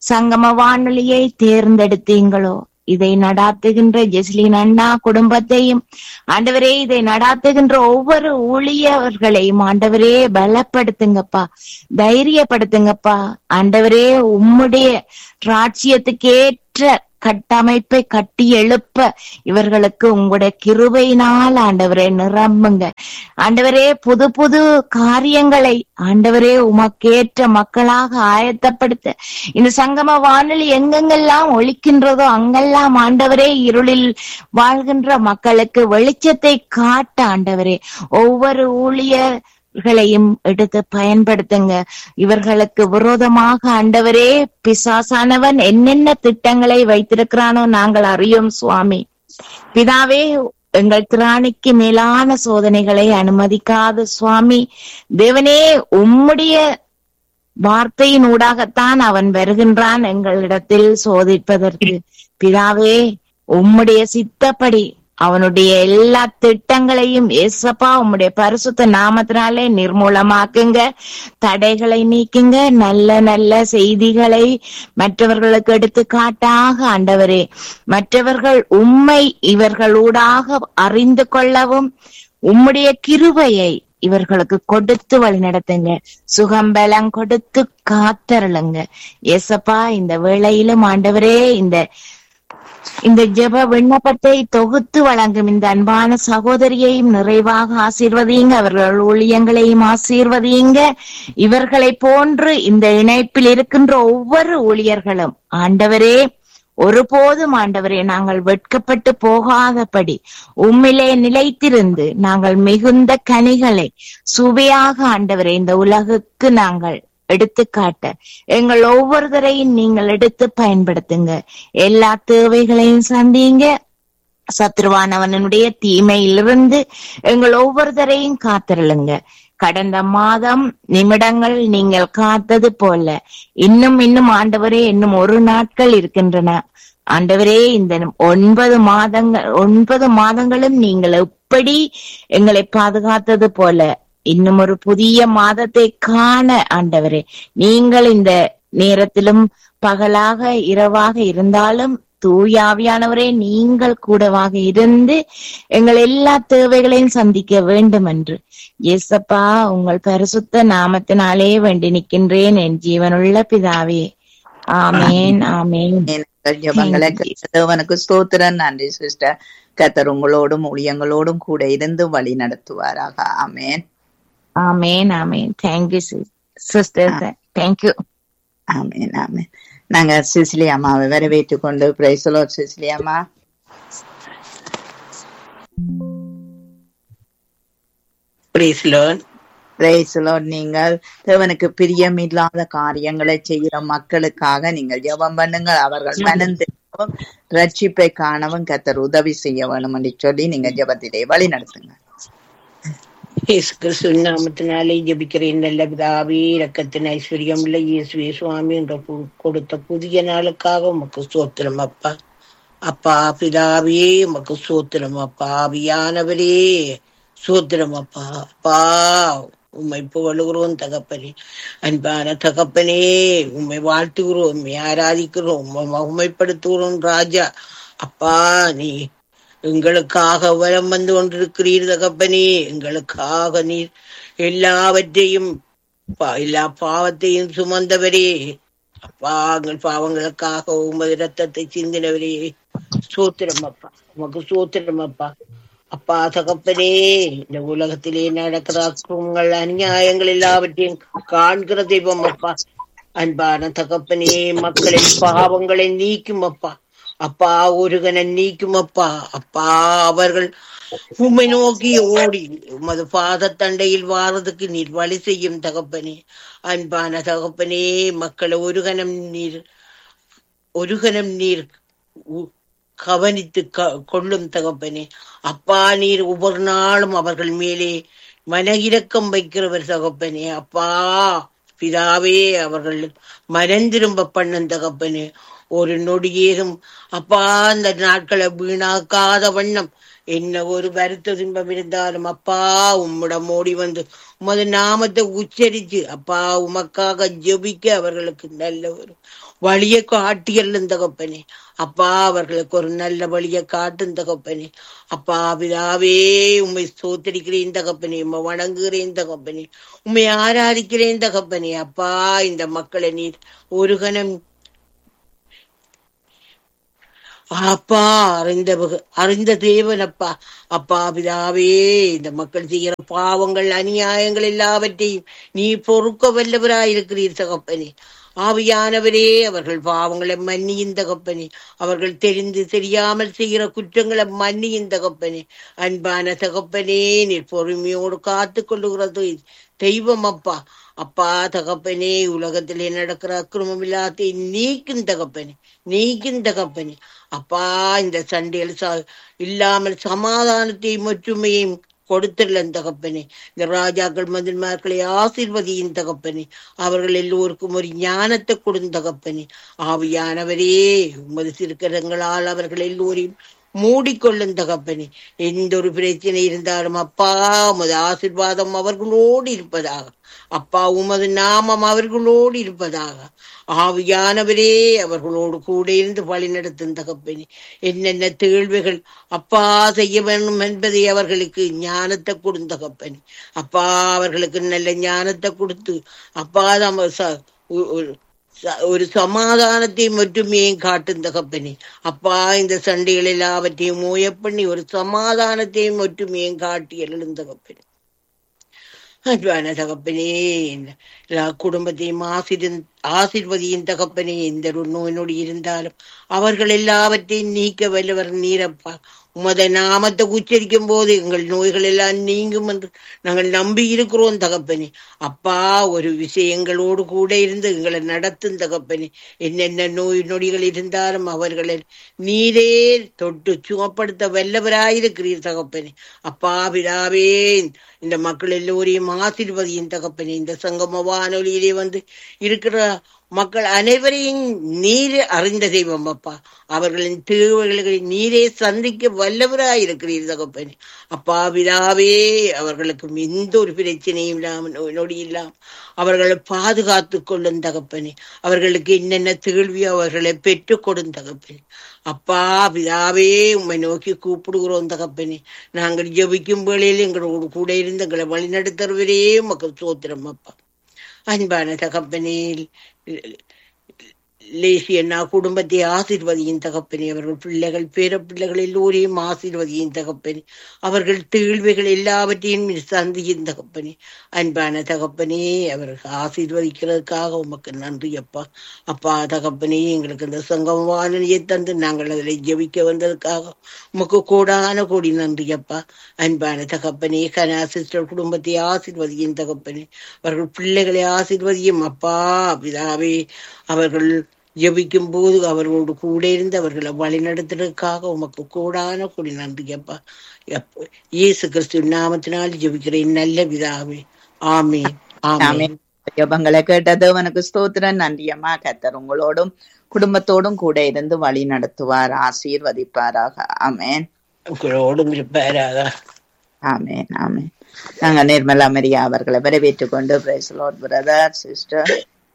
சங்கம வானொலியை தேர்ந்தெடுத்தீங்களோ, இதை நடாத்துகின்ற ஜெஸ்லின் அண்ணா குடும்பத்தையும் ஆண்டவரே, இதை நடாத்துகின்ற ஒவ்வொரு ஊழியர்களையும் ஆண்டவரே பலப்படுத்துங்கப்பா, தைரியப்படுத்துங்கப்பா. ஆண்டவரே, உம்முடைய ராஜ்யத்துக்கேற்ற கட்டமைப்பை கட்டி எழுப்ப இவர்களுக்கு உங்களுடைய கிருபையினால் ஆண்டவரே நிரம்புங்க. ஆண்டவரே, புது புது காரியங்களை ஆண்டவரே உமக்கேற்ற மக்களாக ஆயத்தப்படுத்த இந்த சங்கம வானொலி எங்கெங்கெல்லாம் ஒலிக்கின்றதோ அங்கெல்லாம் ஆண்டவரே இருளில் வாழ்கின்ற மக்களுக்கு வெளிச்சத்தை காட்ட ஆண்டவரே ஒவ்வொரு ஊழியர்களையும் எடுத்து பயன்படுத்துங்க. இவர்களுக்கு விரோதமாக ஆண்டவரே பிசாசானவன் என்னென்ன திட்டங்களை வைத்திருக்கிறானோ நாங்கள் அறியோம் சுவாமி. பிதாவே, எங்கள் திராணிக்கு மேலான சோதனைகளை அனுமதிக்காத சுவாமி தேவனே, உம்முடைய வார்த்தையின் ஊடாகத்தான் அவன் வருகின்றான் எங்களிடத்தில் சோதிப்பதற்கு. பிதாவே, உம்முடைய சித்தப்படி அவனுடைய எல்லா திட்டங்களையும் ஏசப்பா உம்முடைய பரிசுத்த நாமத்தினாலே நிர்மூலமாக்குங்க, தடைகளை நீக்குங்க, நல்ல நல்ல செய்திகளை மற்றவர்களுக்கு எடுத்துக்காட்டாக ஆண்டவரே மற்றவர்கள் உம்மை இவர்களூடாக அறிந்து கொள்ளவும் உம்முடைய கிருபையை இவர்களுக்கு கொடுத்து வழி நடத்துங்க, சுகம்பலம் கொடுத்து காத்தருளுங்க ஏசப்பா. இந்த வேளையிலும் ஆண்டவரே இந்த ஜெப விண்ணப்பத்தை தொகுத்து வழங்கும் இந்த அன்பான சகோதரியையும் நிறைவாக ஆசீர்வதிங்க, அவர்கள் ஊழியங்களையும் ஆசீர்வதிங்க. இவர்களை போன்று இந்த இணைப்பில் இருக்கின்ற ஒவ்வொரு ஊழியர்களும் ஆண்டவரே ஒருபோதும் ஆண்டவரே நாங்கள் வெட்கப்பட்டு போகாதபடி உம்மிலே நிலைத்திருந்து நாங்கள் மிகுந்த கனிகளை சுவையாக ஆண்டவரே இந்த உலகுக்கு நாங்கள் எடுத்துக்காட்ட எங்கள் ஒவ்வொருத்தரையும் நீங்கள் எடுத்து பயன்படுத்துங்க. எல்லா தேவைகளையும் சந்திங்க. சத்ருவானவனுடைய தீமையிலிருந்து எங்கள் ஒவ்வொருத்தரையும் காத்திருளுங்க. கடந்த மாதம் நிமிடங்கள் நீங்கள் காத்தது போல இன்னும் ஆண்டவரே இன்னும் ஒரு நாட்கள் இருக்கின்றன ஆண்டவரே. இந்த 9 மாதங்களும் நீங்கள் எப்படி எங்களை பாதுகாத்தது போல இன்னும் ஒரு புதிய மாதத்தை காண ஆண்டவரே நீங்கள் இந்த நேரத்திலும் பகலாக இரவாக இருந்தாலும் தூயாவியானவரே நீங்கள் கூடவாக இருந்து எங்கள் எல்லா தேவைகளையும் சந்திக்க வேண்டும் என்று இயேசப்பா உங்கள் பரிசுத்த நாமத்தினாலே வேண்டி நிற்கின்றேன் என் ஜீவனுள்ள பிதாவே. ஆமேன் ஆமேன். தேவனுக்கு ஸ்தோத்திரம். நன்றி சிஸ்டர். கர்த்தர் உங்களோடும் ஊழியங்களோடும் கூட இருந்து வழி நடத்துவாராக. ஆமேன் ஆமேன் ஆமேன். Thank you sister, thank you. ஆமேன் ஆமேன். நாங்க சிசிலி அம்மாவை வரவேற்றுக் கொண்டு பிரைஸ் தி லார்ட். சிசிலி அம்மா. Praise the Lord. Praise the Lord. நீங்கள் தேவனுக்கு பிரியமில்லாத காரியங்களை செய்கிற மக்களுக்காக நீங்கள் ஜெபம் பண்ணுங்க. அவர்கள் மனம் திரும்பவும் ரட்சிப்பை காணவும் கர்த்தர் உதவி செய்ய வேணும் என்று சொல்லி நீங்க ஜெபத்திலே வழி நடத்துங்க. இயேசு கிறிஸ்துவின் நாமத்தினாலே ஜெபிக்கிறேன். நல்ல பிதாவே, இரக்கத்தின் ஐஸ்வர்யம் உள்ள இயேசுவே சுவாமி என்ற கொடுத்த புதிய நாளுக்காக உமக்கு ஸ்தோத்திரம் அப்பா. அப்பா பிதாவே உமக்கு ஸ்தோத்திரம் அப்பா. ஆவியானவரே ஸ்தோத்திரம் அப்பா. அப்பா உம்மை புகழுகிறோம் தகப்பனே. அன்பான தகப்பனே உம்மை வாழ்த்துகிறோம், உம்மை ஆராதிக்கிறோம், உம்மை மகிமைப்படுத்துகிறோம் ராஜா. அப்பா நீ எங்களுக்காக வரம் வந்து கொண்டிருக்கிறீர் தகப்பனே. எங்களுக்காக நீர் எல்லாவற்றையும் எல்லா பாவத்தையும் சுமந்தவரே அப்பா. எங்கள் பாவங்களுக்காக உமது ரத்தத்தை சிந்தினவரே ஸ்தோத்திரம் அப்பா. உமக்கு ஸ்தோத்திரம் அப்பா. அப்பா தகப்பனே, இந்த உலகத்திலே நடக்கிற அக்கிரமங்கள் அநியாயங்கள் எல்லாவற்றையும் காண்கிற தெய்வம் அப்பா. அன்பான தகப்பனே, மக்களின் பாவங்களை நீக்கும் அப்பா. அப்பா ஒரு கணம் நீக்கும் அப்பா. அப்பா அவர்கள் உம்மை நோக்கி ஓடி உமது பாதத்தண்டையில் வாரதுக்கு நீர் வழி செய்யும் தகப்பனே. அன்பான தகப்பனே, மக்களை ஒரு கணம் நீர் கவனித்து கொள்ளும் தகப்பனே. அப்பா நீர் ஒவ்வொரு நாளும் அவர்கள் மேலே மனஇரக்கம் வைக்கிறவர் தகப்பனே. அப்பா பிதாவே அவர்கள் மனந்திரும்ப பண்ணும் தகப்பனே. ஒரு நொடியேதும் அப்பா அந்த நாட்களை வீணாக்காத வண்ணம் என்ன ஒரு வருத்த துன்பம் இருந்தாலும் அப்பா உம்மிடம் ஓடி வந்து உமது நாமத்தை உச்சரித்து அப்பா உமக்காக ஜெபிக்க அவர்களுக்கு நல்ல ஒரு வழியை காட்டியல்லும் தகப்பனே. அப்பா அவர்களுக்கு ஒரு நல்ல வழியை காட்டும் தகப்பனே. அப்பா பிதாவே உம்மை ஸ்தோத்திரிக்கிறேன் தகப்பனே, உம்மை வணங்குகிறேன் தகப்பனே, உம்மை ஆராதிக்கிறேன் தகப்பனே. அப்பா இந்த மக்களை நீர் ஒரு கணம் அப்பா அறிந்த தேவன் அப்பா. அப்பா பிதாவே இந்த மக்கள் செய்கிற பாவங்கள் அநியாயங்கள் எல்லாவற்றையும் நீ பொறுக்க வல்லவராயிருக்கிறீர் தகப்பனே. ஆவியானவரே அவர்கள் பாவங்களை மன்னியின் தகப்பனே. அவர்கள் தெரிந்து தெரியாமல் செய்கிற குற்றங்களை மன்னியின் தகப்பனே. அன்பான தகப்பனே நீர் பொறுமையோடு காத்து கொள்ளுகிறது தெய்வம் அப்பா. அப்பா தகப்பனே உலகத்திலே நடக்கிற அக்கிரமம் எல்லாத்தையும் நீக்கும் தகப்பனே, நீக்கும் தகப்பனே. அப்பா இந்த சண்டைகள் இல்லாமல் சமாதானத்தையும் ஒற்றுமையும் கொடுத்துள்ளன் தகப்பனே. இந்த ராஜாக்கள் மந்திரிமார்களை ஆசீர்வதியின் தகப்பனே. அவர்கள் எல்லோருக்கும் ஒரு ஞானத்தை கொடுந்தகப்பனே. ஆவியானவரே உமது திருக்கரங்களால் அவர்கள் எல்லோரையும் மூடிக்கொள்ளும் தகப்பனே. எந்த ஒரு பிரச்சனை இருந்தாலும் அப்பா உமது ஆசீர்வாதம் அவர்களோடு இருப்பதாக. அப்பா உமது நாமம் அவர்களோடு இருப்பதாக. ஆவியானவரே அவர்களோடு கூட இருந்து வழி நடத்தும் தகப்பனே. என்னென்ன தேழ்வுகள் அப்பா செய்ய வேண்டும் என்பதை அவர்களுக்கு ஞானத்தை கொடுத்தகப்பனே. அப்பா அவர்களுக்கு நல்ல ஞானத்தை கொடுத்து அப்பா ஒரு சமாதானத்தையும் ஒற்றுமையையும் காட்டும் தகப்பனே. அப்பா இந்த சண்டைகள் எல்லாவற்றையும் மூய பண்ணி ஒரு சமாதானத்தையும் ஒற்றுமையையும் காட்டி எழுந்த தகப்பனே. அன்பான தகப்பனே எல்லா குடும்பத்தையும் ஆசீர்வதியின் தகப்பனே. எந்த ஒரு நோய் நொடி இருந்தாலும் அவர்கள் எல்லாவற்றையும் நீக்க வல்லவர் நீரப்பா. உமத நாமத்தை உச்சரிக்கும் போது எங்கள் நோய்கள் எல்லாம் நீங்கும் என்று நாங்கள் நம்பி இருக்கிறோம் தகப்பனே. அப்பா ஒரு விஷயங்களோடு கூட இருந்து எங்களை நடத்தும் தகப்பனே. என்னென்ன நோய் நொடிகள் இருந்தாலும் அவர்களை நீரே தொட்டு சுகப்படுத்த வல்லவராயிருக்கிறீர் தகப்பனே. அப்பா பிதாவே இந்த மக்கள் எல்லோரையும் ஆசீர்வதியின் தகப்பனே. இந்த சங்கம வானொலியிலே வந்து இருக்கிற மக்கள் அனைவரையும் நீரே அறிந்த தெய்வம் அப்பா. அவர்களின் தேவைகளை நீரே சந்திக்க வல்லவராயிருக்கிறீர் தகப்பனே. அப்பா பிதாவே அவர்களுக்கு எந்த ஒரு பிரச்சனையும் இல்லாமல் நொடி இல்லாமல் அவர்களை பாதுகாத்து கொள்ளும் தகப்பனே. அவர்களுக்கு என்னென்ன தேழ்வியோ அவர்களை பெற்றுக் கொடும் தகப்பனே. அப்பா பிதாவே உம்மை நோக்கி கூப்பிடுகிறோம் தகப்பனே. நாங்கள் ஜெபிக்கும் வேளையில் எங்களோடு கூட இருந்து எங்களை வழிநடத்துறவரே மக்கள் சோத்திரம் அப்பா. அன்பான தகப்பனே லேசியன்னா குடும்பத்தை ஆசீர்வதியின் தகப்பனே. அவர்கள் பிள்ளைகள் பேர பிள்ளைகள் எல்லோரையும் ஆசீர்வதியின் தகப்பனே. அவர்கள் தீழ்வுகள் எல்லாவற்றையும் சந்தியின் தகப்பனே. அன்பான தகப்பனே அவர்கள் ஆசீர்வதிக்கிறதுக்காக உமக்கு நன்றி அப்பா. அப்பா தகப்பனே எங்களுக்கு இந்த சங்கம் வானொலியை தந்து நாங்கள் அதில் ஜெபிக்க வந்ததுக்காக உமக்கு கோடான கோடி நன்றி அப்பா. அன்பான தகப்பனே கனா சிஸ்டர் குடும்பத்தை ஆசீர்வதியின் தகப்பனே. அவர்கள் பிள்ளைகளை ஆசீர்வதியும் அப்பா பிதாவே. அவர்கள் ஜெபிக்கும் போது அவர்களோடு கூட இருந்து அவர்களை வழிநடத்துறதுக்காக உமக்கு கூடான கூடி நன்றி அப்பா. இயேசு கிறிஸ்து நாமத்தினால் ஜெபிக்கிறேன் நல்ல பிதாவே. ஆமென் ஆமென். ஜெபங்களை கேட்டது உனக்கு ஸ்தோத்திரம். நன்றியம்மா. கர்த்தர் உங்களோடும் குடும்பத்தோடும் கூட இருந்து வழி நடத்துவார், ஆசீர்வதிப்பாராக. ஆமென். உங்களோடும் இருப்பாராக. ஆமென் ஆமென். நாங்க நிர்மலா மரியா அவர்களை வரவேற்றுக் கொண்டு பிரைஸ் லார்ட் பிரதர் சிஸ்டர்.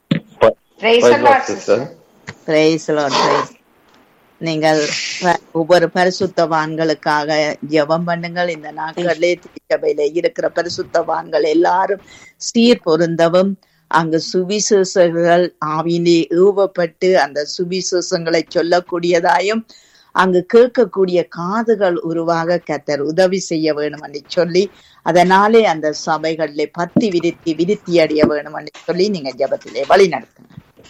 நீங்கள் ஒவ்வொரு பரிசுத்தவான்களுக்காக ஜெபம் பண்ணுங்கள். இந்த நாட்களிலே திருச்சபையில இருக்கிற பரிசுத்தவான்கள் எல்லாரும் சீர் பொருந்தவும், அங்கு சுவிசேஷங்கள் ஆவியிலே ஏவப்பட்டு அந்த சுவிசேஷங்களை சொல்லக்கூடியதாயும் அங்கு கேட்கக்கூடிய காதுகள் உருவாக கர்த்தர் உதவி செய்ய வேணும் என்று சொல்லி, அதனாலே அந்த சபைகளிலே பத்தி விருத்தி அடைய வேணும் என்று சொல்லி நீங்க ஜெபத்திலே வழி நடத்துங்க.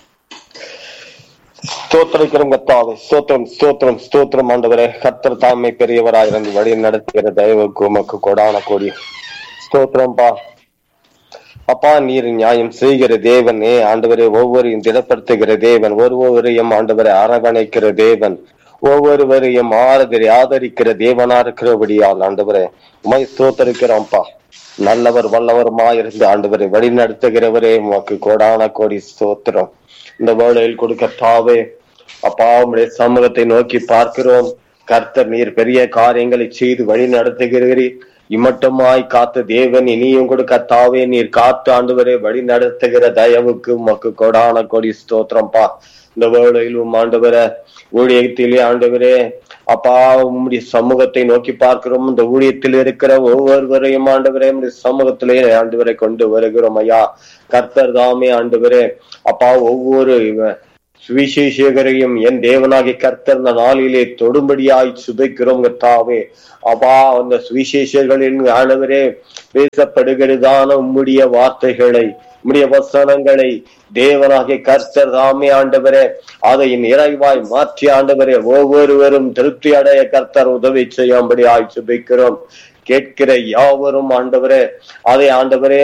ஸ்தோத்திரிக்கிறோம் கர்த்தாவே. ஸ்தோத்திரம் ஸ்தோத்திரம் ஸ்தோத்திரம் ஆண்டவரே. கர்த்தர் தாமே பெரியவராயிருந்து வழி நடத்துகிற தயவுக்கு உமக்கு கொடான கோடி ஸ்தோத்திரம்பா. அப்பா நீர் நியாயம் செய்கிற தேவனே ஆண்டவரே. ஒவ்வொருவரையும் திடப்படுத்துகிற தேவன், ஒவ்வொருவரையும் ஆண்டவரை அரவணைக்கிற தேவன், ஒவ்வொருவரையும் ஆதரிக்கிற தேவனா இருக்கிறபடியால் ஆண்டவரே உமை ஸ்தோத்திரிக்கிறோம்ப்பா. நல்லவர் வல்லவருமாயிருந்து ஆண்டவரை வழி நடத்துகிறவரே உமக்கு கோடான கோடி ஸ்தோத்திரம். இந்த வேளையில் கொடுக்கத்தாவே அப்பா உம்முடைய சமூகத்தை நோக்கி பார்க்கிறோம். கர்த்தர் நீர் பெரிய காரியங்களை செய்து வழி நடத்துகிறீர். இம்மட்டுமாய் காத்த தேவன் இனியும் கூட கத்தாவே நீர் காத்து ஆண்டவரே வழி நடத்துகிற தயவுக்கு உமக்கு கொடான கொடி ஸ்தோத்திரம்பா. இந்த வேளையிலும் ஆண்டவரே ஊழியத்திலே ஆண்டவரே அப்பா உம்முடைய சமூகத்தை நோக்கி பார்க்கிறோம். இந்த ஊழியத்தில் இருக்கிற ஒவ்வொருவரையும் ஆண்டவரே உம்முடைய சமூகத்திலே ஆண்டவரை கொண்டு வருகிறோம் ஐயா. கர்த்தர் தாமே ஆண்டவரே அப்பா ஒவ்வொரு சுவிசேஷகரையும் என் தேவனாகிய கர்த்தர் இந்த நாளிலே தொடும்படியாய் சுதைக்கிறோம் கர்த்தாவே. அப்பா அந்த சுவிசேஷர்களின் ஆண்டவரே பேசப்படுகிறதான உம்முடைய வார்த்தைகளை உம்முடைய வசனங்களை தேவனாகிய கர்த்தர் தாமே ஆண்டவரே அதை நிறைவாய் மாற்றி ஆண்டவரே ஒவ்வொருவரும் திருப்தி அடைய கர்த்தர் உதவி செய்யும்படியாய் சுபிக்கிறோம். கேட்கிற யாவரும் ஆண்டவரே அதை ஆண்டவரே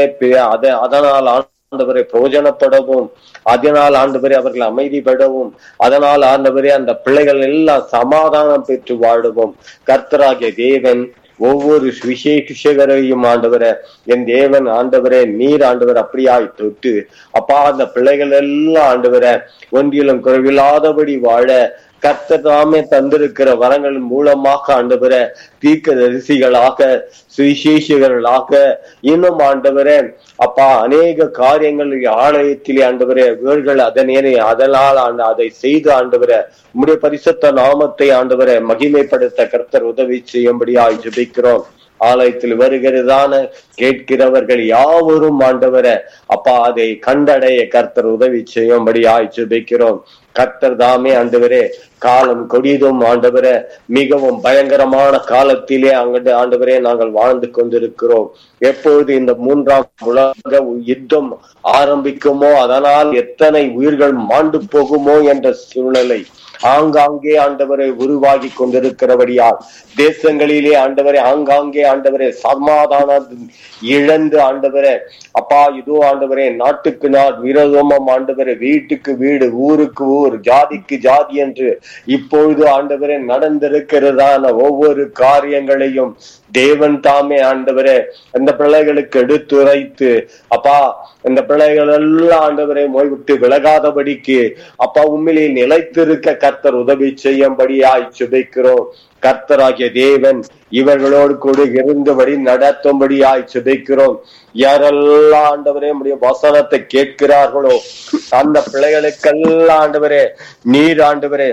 அதனால் ஆண்டவரை பிரயோஜனப்படவும், அதனால் ஆண்டவரே அவர்கள் அமைதிப்படவும், அதனால் ஆண்டவரே அந்த பிள்ளைகள் எல்லாம் சமாதானம் பெற்று வாழவும் கர்த்தராகிய தேவன் ஒவ்வொரு விசேஷகரையும் ஆண்டவரே என் தேவன் ஆண்டவரே நீர் ஆண்டவர் அப்படியாய் தொட்டு அப்பா அந்த பிள்ளைகள் எல்லாம் ஆண்டவரே ஒன்றிலும் குறைவில்லாதபடி வாழ கர்த்தர் தாமே தந்திருக்கிற வரங்களின் மூலமாக ஆண்டவரே தீர்க்கதரிசிகளாக சுவிசேஷகர்களாக இன்னும் ஆண்டவரே அப்பா அநேக காரியங்கள் ஆலயத்திலே ஆண்டவரே இவர்கள் அதனால் அதை செய்து ஆண்டவரே உம்முடைய பரிசுத்த நாமத்தை ஆண்டவரே மகிமைப்படுத்த கர்த்தர் உதவி செய்யும்படியாய் ஜெபிக்கிறோம். ஆலயத்தில் வருகிறதான கேட்கிறவர்கள் யாவரும் ஆண்டவரே அப்பா அதை கண்டடைய கர்த்தர் உதவி செய்யும்படியாய் ஜெபிக்கிறோம். கர்த்தர் தாமே ஆண்டவரே காலம் கொடிதும் ஆண்டவரே மிகவும் பயங்கரமான காலத்திலே ஆண்டவரே நாங்கள் வாழ்ந்து கொண்டிருக்கிறோம். எப்பொழுது இந்த 3ஆம் உலக யுத்தம் ஆரம்பிக்குமோ அதனால் எத்தனை உயிர்கள் மாண்டு போகுமோ என்ற சூழ்நிலை ஆங்காங்கே ஆண்டவரை உருவாகி கொண்டிருக்கிறபடியால் தேசங்களிலே ஆண்டவரே ஆங்காங்கே ஆண்டவரே சமாதானம் இழந்து ஆண்டவரே அப்பா இதோ ஆண்டவரே நாட்டுக்கு நாள் விரோதமும் ஆண்டவரே வீட்டுக்கு வீடு ஊருக்கு ஊர் ஜாதிக்கு ஜாதி என்று இப்பொழுது ஆண்டவரே நடந்திருக்கிறதான ஒவ்வொரு காரியங்களையும் தேவன் தாமே ஆண்டவரே அந்த பிள்ளைகளுக்கு எடுத்துரைத்து அப்பா அந்த பிள்ளைகள் எல்லாம் ஆண்டவரை மொய்விட்டு விலகாதபடிக்கு அப்பா உண்மையிலே நிலைத்திருக்க கர்த்தர் உதவி செய்யும்படியாய் சுபிக்கிறோம். கர்த்தராகிய தேவன் இவர்களோடு கூட இருந்தபடி நடத்தும்படியாய் சுபிக்கிறோம். யாரெல்லாம் ஆண்டவரே நம்முடைய வசனத்தை கேட்கிறார்களோ அந்த பிள்ளைகளுக்கெல்லாம் ஆண்டவரே நீர் ஆண்டவரே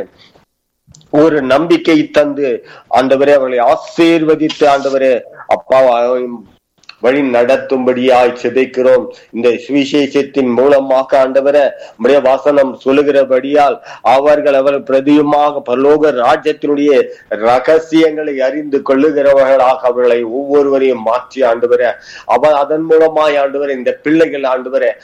ஒரு நம்பிக்கை தந்து ஆண்டவரே அவர்களை ஆசீர்வதித்து ஆண்டவரே அப்பா வழி நடத்தும்படியாய் செபிக்கிறோம். இந்த சுவிசேஷத்தின் மூலமாக ஆண்டவரே நம்முடைய வசனம் சொல்லுகிறபடியால் அவர்கள் பிரதியுமாக பரலோக ராஜ்யத்தினுடைய ரகசியங்களை அறிந்து கொள்ளுகிறவர்களாக அவர்களை ஒவ்வொருவரையும் மாற்றி ஆண்டவரே அதன் மூலமாய் ஆண்டவரே இந்த பிள்ளைகள் ஆண்டவரே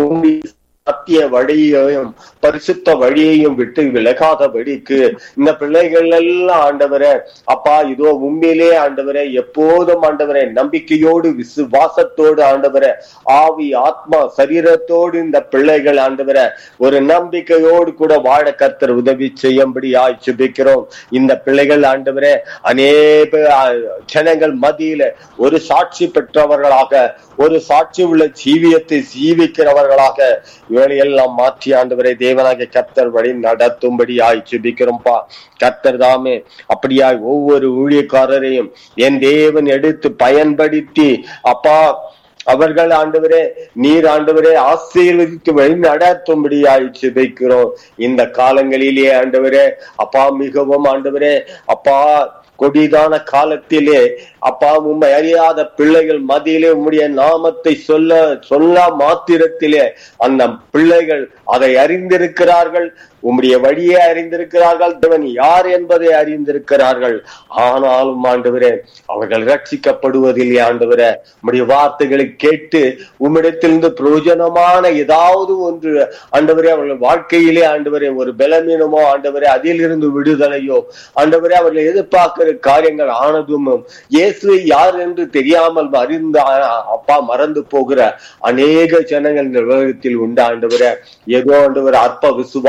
சத்திய வழியையும் பரிசுத்த வழியையும் விட்டு விலகாதபடிக்கு இந்த பிள்ளைகள் எல்லாம் ஆண்டவரே அப்பா இதோ உண்மையிலே ஆண்டவரே எப்போதும் ஆண்டவரே நம்பிக்கையோடு விசுவாசத்தோடு ஆண்டவரே ஆவி ஆத்மா சரீரத்தோடு இந்த பிள்ளைகள் ஆண்டவரே ஒரு நம்பிக்கையோடு கூட வாழ கர்த்தர் உதவி செய்யும்படியாய் ஜெபிக்கிறோம். இந்த பிள்ளைகள் ஆண்டவரே அநேக ஜனங்கள் மத்தியில ஒரு சாட்சி பெற்றவர்களாக ஒரு சாட்சி உள்ள ஜீவியத்தை ஜீவிக்கிறவர்களாக இவளையெல்லாம் மாற்றி ஆண்டவரை தேவனாகிய கர்த்தர் வழி நடத்தும்படியாய் ஜெபிக்கிறோம்பா. கர்த்தர் தாமே அப்படியாய் ஒவ்வொரு ஊழியக்காரரையும் என் தேவன் எடுத்து பயன்படுத்தி அப்பா அவர்கள் ஆண்டவரே நீர் ஆண்டவரே ஆசீர்வதித்து வழி நடத்தும்படியாய் ஜெபிக்கிறோம். இந்த காலங்களிலே ஆண்டவரே அப்பா மிகவும் ஆண்டவரே அப்பா கொடிதான காலத்திலே அப்பா உம்மை அறியாத பிள்ளைகள் மத்தியிலே உம்முடைய நாமத்தை சொல்ல மாத்திரத்திலே அந்த பிள்ளைகள் அதை அறிந்திருக்கிறார்கள், உம்முடைய வழியை அறிந்திருக்கிறார்கள், தேவன் யார் என்பதை அறிந்திருக்கிறார்கள். ஆனாலும் ஆண்டவரே அவர்கள் ரட்சிக்கப்படுவதில்லை. ஆண்டவரே உம்முடைய வார்த்தைகளை கேட்டு உம்மிடத்திலிருந்து பிரயோஜனமான ஏதாவது ஒன்று ஆண்டவரே அவர்கள் வாழ்க்கையிலே ஆண்டவரே ஒரு பலவீனமோ ஆண்டவரே அதிலிருந்து விடுதலையோ ஆண்டவரே அவர்கள் எதிர்பார்க்கிற காரியங்கள் ஆனதும் இயேசுவை யார் என்று தெரியாமல் அறிந்த அப்பா மறந்து போகிற அநேக ஜனங்கள் இந்த உலகத்தில் உண்டு. ஆண்டவரே ஏதோ ஆண்டவர் அற்ப விசுவாசத்தை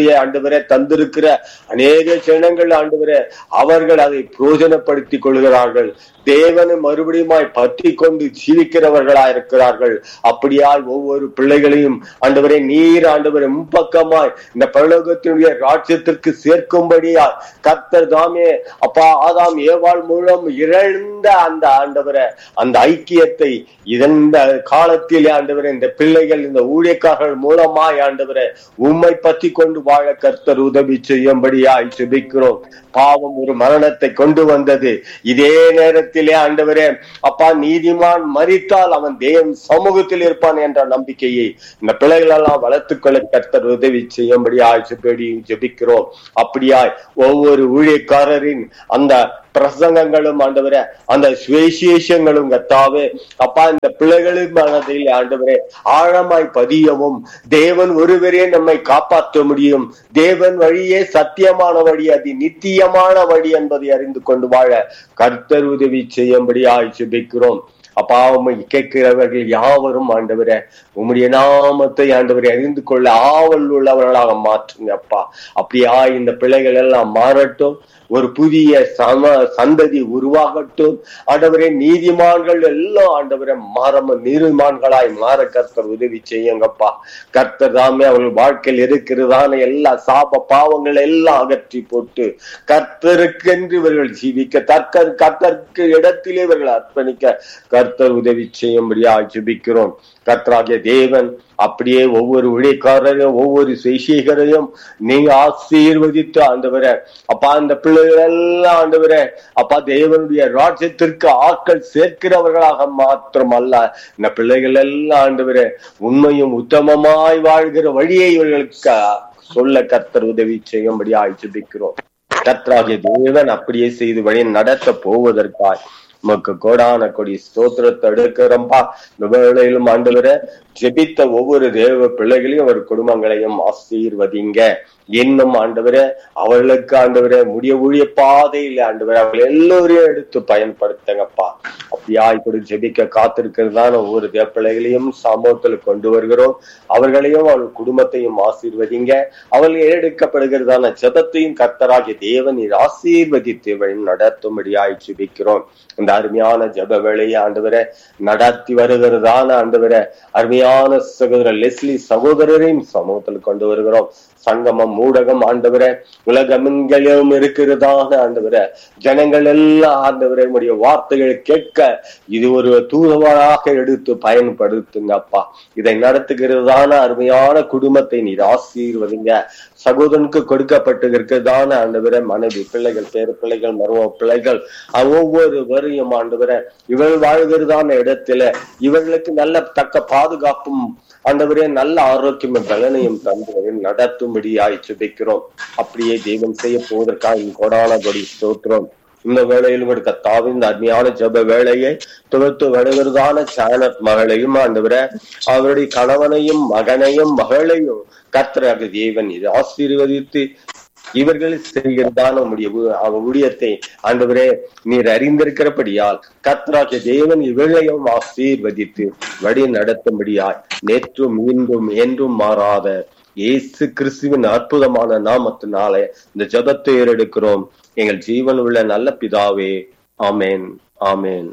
வார்த்தையை ஆண்டவரே தந்திருக்கிற அநேக ஜனங்கள் ஆண்டவரே அவர்கள் அதை பிரயோஜனப்படுத்திக் கொள்கிறார்கள். தேவனை மறுபடியுமாய் பற்றி கொண்டு ஜீவிக்கிறவர்களா இருக்கிறார்கள். அப்படியாய் ஒவ்வொரு பிள்ளைகளையும் ஆண்டவரே நீர் ஆண்டவரை முன்பக்கமாய் இந்த பரலோகத்தினுடைய ராஜ்யத்திற்கு சேர்க்கும்படியாய் கர்த்தர் தாமே அப்பா ஆதாம் ஏவாள் மூலம் இழந்த அந்த ஆண்டவரை அந்த ஐக்கியத்தை இந்த காலத்திலே ஆண்டவரை இந்த பிள்ளைகள் இந்த ஊழியக்காரர்கள் மூலமாய் ஆண்டவரை உம்மை பற்றி கொண்டு வாழ கர்த்தர் உதவி செய்யும்படியாய் ஜெபிக்கிறோம். பாவம் ஒரு மரணத்தை கொண்டு வந்தது. இதே நேரத்திலே ஆண்டவரே அப்பா நீதிமான் மரித்தால் அவன் தேவன் சமூகத்தில் இருப்பான் என்ற நம்பிக்கையை இந்த பிள்ளைகள் எல்லாம் வளர்த்துக்கொள்ள கர்த்தர் உதவி செய்யும்படியாய் ஜெபிக்கிறோம். அப்படியாய் ஒவ்வொரு ஊழியக்காரரின் அந்த பிரசங்கங்களும் ஆண்டவரே அந்த சுவிசேஷங்களும் கர்த்தாவே அப்பா இந்த பிள்ளைகளின் மனதில் ஆண்டவரே ஆழமாய் பதியவும் தேவன் ஒருவரே நம்மை காப்பாற்ற முடியும், தேவன் வழியே சத்தியமான வழி, அது நித்தியமான வழி என்பதை அறிந்து கொண்டு வாழ கர்த்தர் உதவி செய்யும்படியாய் ஜெபிக்கிறோம். அப்பா உம்மை கேட்கிறவர்கள் யாவரும் ஆண்டவரே உம்முடைய நாமத்தை ஆண்டவரை அறிந்து கொள்ள ஆவல் உள்ளவர்களாக மாற்றுங்க அப்பா. அப்படியா இந்த பிள்ளைகள் எல்லாம் மாறட்டும், ஒரு புதிய சந்ததி உருவாகட்டும் ஆண்டவரே. நீதிமான்கள் எல்லாம் ஆண்டவரே நீதிமான்களாய் மாற கர்த்தர் உதவி செய்யுங்கப்பா. கர்த்தர் தாமே அவர்கள் வாழ்க்கையில் இருக்கிறதான எல்லா சாப பாவங்கள் எல்லாம் அகற்றி போட்டு கர்த்தருக்கென்று இவர்கள் ஜீவிக்க கர்த்தருக்கு இடத்திலே இவர்கள் அர்ப்பணிக்க கர்த்தர் உதவி செய்யும்படியா ஜெபிக்கிறோம். கர்த்தராகிய தேவன் அப்படியே ஒவ்வொரு ஊழியக்காரரையும் ஒவ்வொரு சுவிசேஷகரையும் நீங்க ஆசீர்வதித்து ஆண்டவரே அப்பா இந்த பிள்ளைகள் எல்லாம் ஆண்டவரே அப்பா தேவனுடைய ராஜ்யத்திற்கு ஆட்கள் சேர்க்கிறவர்களாக மாத்திரம் அல்ல, இந்த பிள்ளைகள் எல்லாம் ஆண்டவரே உண்மையும் உத்தமமாய் வாழ்கிற வழியை இவர்களுக்கு சொல்ல கர்த்தர் உதவி செய்யும்படியா ஜெபிக்கிறோம். கர்த்தராகிய தேவன் அப்படியே செய்து வழி நடத்த போவதற்காய் உமக்கு கோடான கொடி ஸ்தோத்திரத்தை எடுக்கிறோம்பா. இந்த வேளையிலும் ஆண்டவரை ஜெபித்த ஒவ்வொரு தேவ பிள்ளைகளையும் அவர் குடும்பங்களையும் ஆசீர்வதிங்க. இன்னும் ஆண்டவரே அவர்களுக்கு ஆண்டவரே ஊழிய பாதையில் ஆண்டவரே அவர்கள் எல்லோரையும் எடுத்து பயன்படுத்துங்கப்பா. அப்படியா இப்படி ஜெபிக்க காத்திருக்கிறதான ஒவ்வொரு தேவ பிள்ளைகளையும் சமூகத்தில் கொண்டு வருகிறோம். அவர்களையும் அவர்கள் குடும்பத்தையும் ஆசீர்வதிங்க. அவர்கள் எடுக்கப்படுகிறதான ஜெபத்தையும் கர்த்தராகிய தேவன் நீர் ஆசீர்வதித்து வழி நடத்தும்படியாய் ஜெபிக்கிறோம். இந்த அருமையான ஜெப வேளையை ஆண்டவரை நடத்தி வருகிறதான ஆண்டவரை அருமையான சகோதரர் லெஸ்லி சகோதரரையும் சமூகத்தில் கொண்டு வருகிறோம். சங்கமம் ஊடகம் ஆண்டவரை உலகமெங்கிலும் இருக்கிறதான ஆண்டவரை ஜனங்கள் எல்லாம் ஆண்டவரை உடைய வார்த்தைகளை கேட்க இது ஒரு தூதுவராக எடுத்து பயன்படுத்துங்க அப்பா. இதை நடத்துகிறதான அருமையான குடும்பத்தை நீர் ஆசீர்வதிங்க. சகோதரனுக்கு கொடுக்கப்பட்டு இருக்கிறதான ஆண்டவரை மனைவி பிள்ளைகள் பேரு பிள்ளைகள் மரும பிள்ளைகள் ஒவ்வொருவரையும் ஆண்டவரை இவர்கள் வாழ்கிறதான இடத்துல இவர்களுக்கு நல்ல தக்க பாதுகாப்பும் ஆண்டவரே நல்ல ஆரோக்கியமும் பலனையும் தந்து நடத்தும்படியாய் ஜெபிக்கிறோம். அப்படியே தெய்வம் செய்ய போவதற்காக கோடான கொடி ஸ்தோத்திரம். இந்த வேளையிலும் கர்த்தாவே இந்த அருமையான ஜெப வேளையை துவத்து வருகிறதான சானத் மகளையும் ஆண்டவரே அவருடைய கணவனையும் மகனையும் மகளையும் கர்த்தராகிய தேவன் இது ஆசீர்வதித்து இவர்கள் செய்கிறதான ஊழியத்தை ஆண்டவரே நீர் அறிந்திருக்கிறபடியால் கர்த்தராகிய தேவன் இவர்களையும் ஆசீர்வதித்து வழி நடத்தும்படியாய் நேற்றும் மீண்டும் என்றும் மாறாத இயேசு கிறிஸ்துவின் அற்புதமான நாமத்தினாலே இந்த ஜெபத்தை ஏறெடுக்கிறோம் எங்கள் ஜீவன் உள்ள நல்ல பிதாவே. ஆமேன் ஆமேன்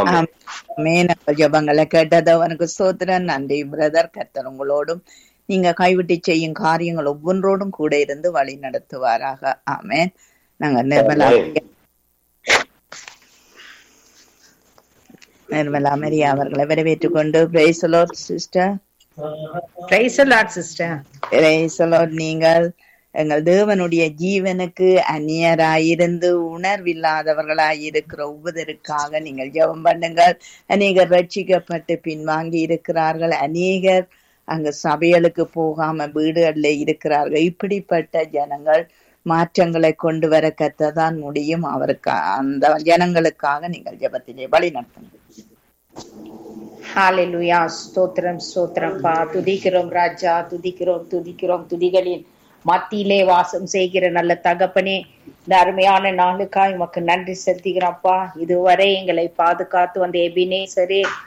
ஆமேன். ஜெபங்களை கேட்டதவனுக்கு ஸ்தோத்திரம். நன்றி பிரதர். கர்த்தர் உங்களோடும் நீங்க கைவிட்டு செய்யும் காரியங்கள் ஒவ்வொன்றோடும் கூட இருந்து வழி நடத்துவாராக. ஆமேன். நாங்க நிர்மலா மரியா அவர்களை வரவேற்றுக் கொண்டு praise the Lord sister. Praise the Lord sister. Praise the Lord. நீங்கள் எங்கள் தேவனுடைய ஜீவனுக்கு அந்நியராயிருந்து உணர்வில்லாதவர்களாயிருக்கிற ஒவ்வொருவருக்காக நீங்கள் ஜெபம் பண்ணுங்கள். அநேகர் ரட்சிக்கப்பட்டு பின்வாங்கி இருக்கிறார்கள். அநேகர் அங்க சபைகளுக்கு போகாம வீடுகள்ல இருக்கிறார்கள். இப்படிப்பட்ட ஜனங்கள் மாற்றங்களை கொண்டு வர கத்ததான் முடியும். அவருக்கு அந்த ஜனங்களுக்காக நீங்கள் ஜெபத்திலே வழி நடத்துங்க. ஹல்லேலூயா. ஸ்தோத்திரம் ஸ்தோத்திரம்பா. துதிக்கிறோம் ராஜா, துதிக்கிறோம் துதிக்கிறோம். துதிகளின் மத்தியிலே வாசம் செய்கிற நல்ல தகப்பனே, இந்த அருமையான நாளுக்காய் உமக்கு நன்றி செலுத்துகிறப்பா. இதுவரை எங்களை பாதுகாத்து வந்த எபினேசரே,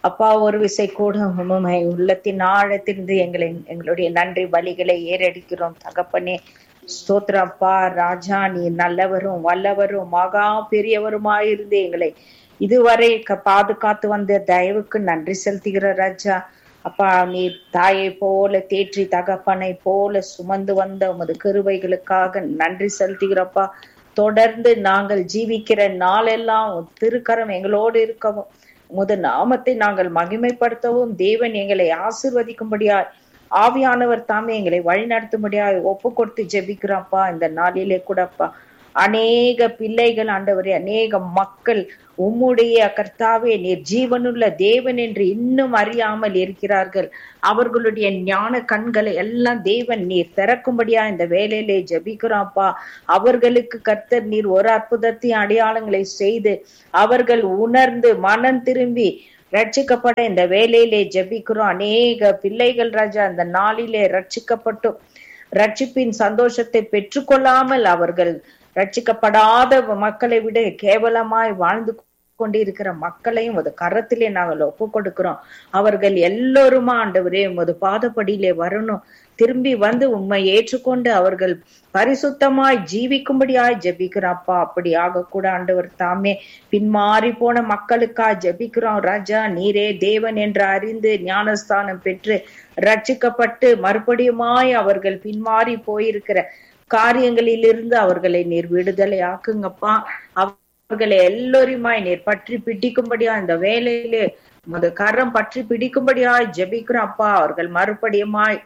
அப்பா ஒரு விசை கூட உம்மை உள்ளத்தின் ஆழத்திலிருந்து எங்களுடைய நன்றி பலிகளை ஏறெடுக்கிறோம் தகப்பனே. ஸ்தோத்திரம் அப்பா. ராஜா, நீ நல்லவரும் வல்லவரும் மகா பெரியவருமாயிருந்து எங்களை இதுவரை பாதுகாத்து வந்த தயவுக்கு நன்றி செலுத்துகிற ராஜா. அப்பா, நீ தாயை போல தேற்றி தகப்பனை போல சுமந்து வந்த உமது கிருபைகளுக்காக நன்றி செலுத்துகிறப்பா. தொடர்ந்து நாங்கள் ஜீவிக்கிற நாளெல்லாம் திருக்கரம் எங்களோடு இருக்கவும், உமது நாமத்தை நாங்கள் மகிமைப்படுத்தவும், தேவன் எங்களை ஆசீர்வதிக்கும்படியாய் ஆவியானவர் தாமே எங்களை வழிநடத்தும்படியாய் ஒப்பு கொடுத்து ஜெபிக்கிறோம்ப்பா. இந்த நாளிலே கூடப்பா அநேக பிள்ளைகள் ஆண்டவரே, அநேக மக்கள் உம்முடைய கர்த்தாவே நீர் ஜீவனுள்ள தேவன் என்று இன்னும் அறியாமல் இருக்கிறார்கள். அவர்களுடைய ஞான கண்களை எல்லாம் தேவன் நீர் திறக்கும்படியா இந்த வேலையிலே ஜெபிக்கிறாப்பா. அவர்களுக்கு கர்த்தர் நீர் ஒரு அற்புதத்தையும் அடையாளங்களை செய்து அவர்கள் உணர்ந்து மனம் திரும்பி ரட்சிக்கப்பட இந்த வேலையிலே ஜெபிக்கிறோம். அநேக பிள்ளைகள் ராஜா அந்த நாளிலே ரட்சிக்கப்பட்டும் ரட்சிப்பின் சந்தோஷத்தை பெற்றுக்கொள்ளாமல் அவர்கள் ரட்சிக்கப்படாத மக்களை விட கேவலமாய் வாழ்ந்து கொண்டிருக்கிற மக்களையும் ஒரு கரத்திலே நாங்கள் ஒப்பு கொடுக்கிறோம். அவர்கள் எல்லோருமா ஆண்டவரே உமது பாதப்படியிலே வரணும், திரும்பி வந்து உம்மை ஏற்றுக்கொண்டு அவர்கள் பரிசுத்தமாய் ஜீவிக்கும்படியாய் ஜெபிக்கிறாப்பா. அப்படி ஆகக்கூட ஆண்டவர் தாமே பின்மாறி போன மக்களுக்காய் ஜெபிக்கிறோம் ராஜா. நீரே தேவன் என்று அறிந்து ஞானஸ்தானம் பெற்று ரட்சிக்கப்பட்டு மறுபடியுமாய் அவர்கள் பின்மாறி போயிருக்கிற காரியங்களிலிருந்து அவர்களை நீர் விடுதலை ஆக்குங்கப்பா. அவர்களை எல்லோருமாய் நீர் பற்றி பிடிக்கும்படியா இந்த வேலையிலே உமது கரம் பற்றி பிடிக்கும்படியாய் ஜெபிக்கிறோம் அப்பா. அவர்கள் மறுபடியுமாய்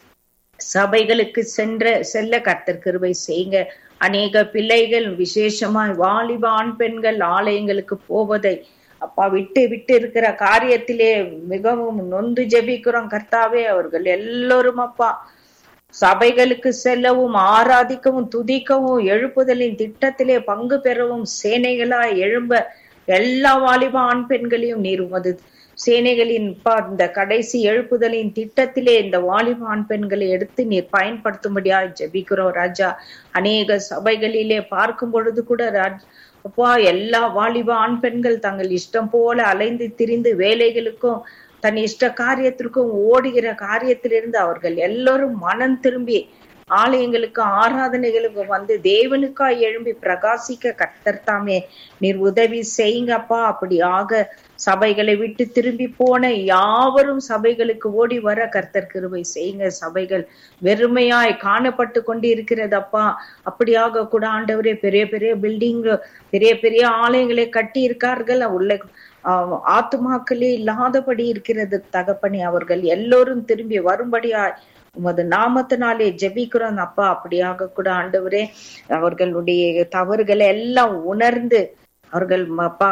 சபைகளுக்கு செல்ல கர்த்தர் கிருபை செய்யுங்க. அநேக பிள்ளைகள் விசேஷமாய் வாலிப ஆண் பெண்கள் ஆலயங்களுக்கு போவதை அப்பா விட்டு இருக்கிற காரியத்திலே மிகவும் நொந்து ஜெபிக்கிறோம் கர்த்தாவே. அவர்கள் எல்லோரும் அப்பா சபைகளுக்கு செல்லவும் ஆராதிக்கவும் துதிக்கவும் எழுப்புதலின் திட்டத்திலே பங்கு பெறவும் சேனைகளாய் எழும்ப எல்லா வாலிப ஆண் பெண்களையும் நீர் உமது சேனைகளின் இந்த கடைசி எழுப்புதலின் திட்டத்திலே இந்த வாலிப ஆண் பெண்களை எடுத்து நீர் பயன்படுத்தும்படியா ஜெபிக்கிறோம் ராஜா. அநேக சபைகளிலே பார்க்கும் பொழுது கூட அப்பா எல்லா வாலிப ஆண் பெண்கள் தங்கள் இஷ்டம் போல அலைந்து திரிந்து வேலைகளுக்கும் தன் இஷ்ட காரியத்திற்கும் ஓடுகிற காரியத்திலிருந்து அவர்கள் எல்லோரும் மனம் திரும்பி ஆலயங்களுக்கு ஆராதனைகளுக்கு வந்து தேவனுக்காய் எழும்பி பிரகாசிக்க கர்த்தர் தாமே நீர் உதவி செய்யுங்கப்பா. அப்படி ஆக சபைகளை விட்டு திரும்பி போன யாவரும் சபைகளுக்கு ஓடி வர கர்த்தர் கிருபை செய்யுங்க. சபைகள் வெறுமையாய் காணப்பட்டு கொண்டு இருக்கிறதப்பா. அப்படியாக கூட ஆண்டவரே பெரிய பெரிய பில்டிங் பெரிய பெரிய ஆலயங்களை கட்டி இருக்கார்கள், உள்ள ஆத்துமாக்களே இல்லாதபடி இருக்கிறது தகப்பனே. அவர்கள் எல்லோரும் திரும்பி வரும்படியாய் உமது நாமத்தினாலே ஜெபிக்கிறோம் அப்பா. அப்படியாக கூட ஆண்டவரே அவர்களுடைய தவறுகளை எல்லாம் உணர்ந்து அவர்கள் அப்பா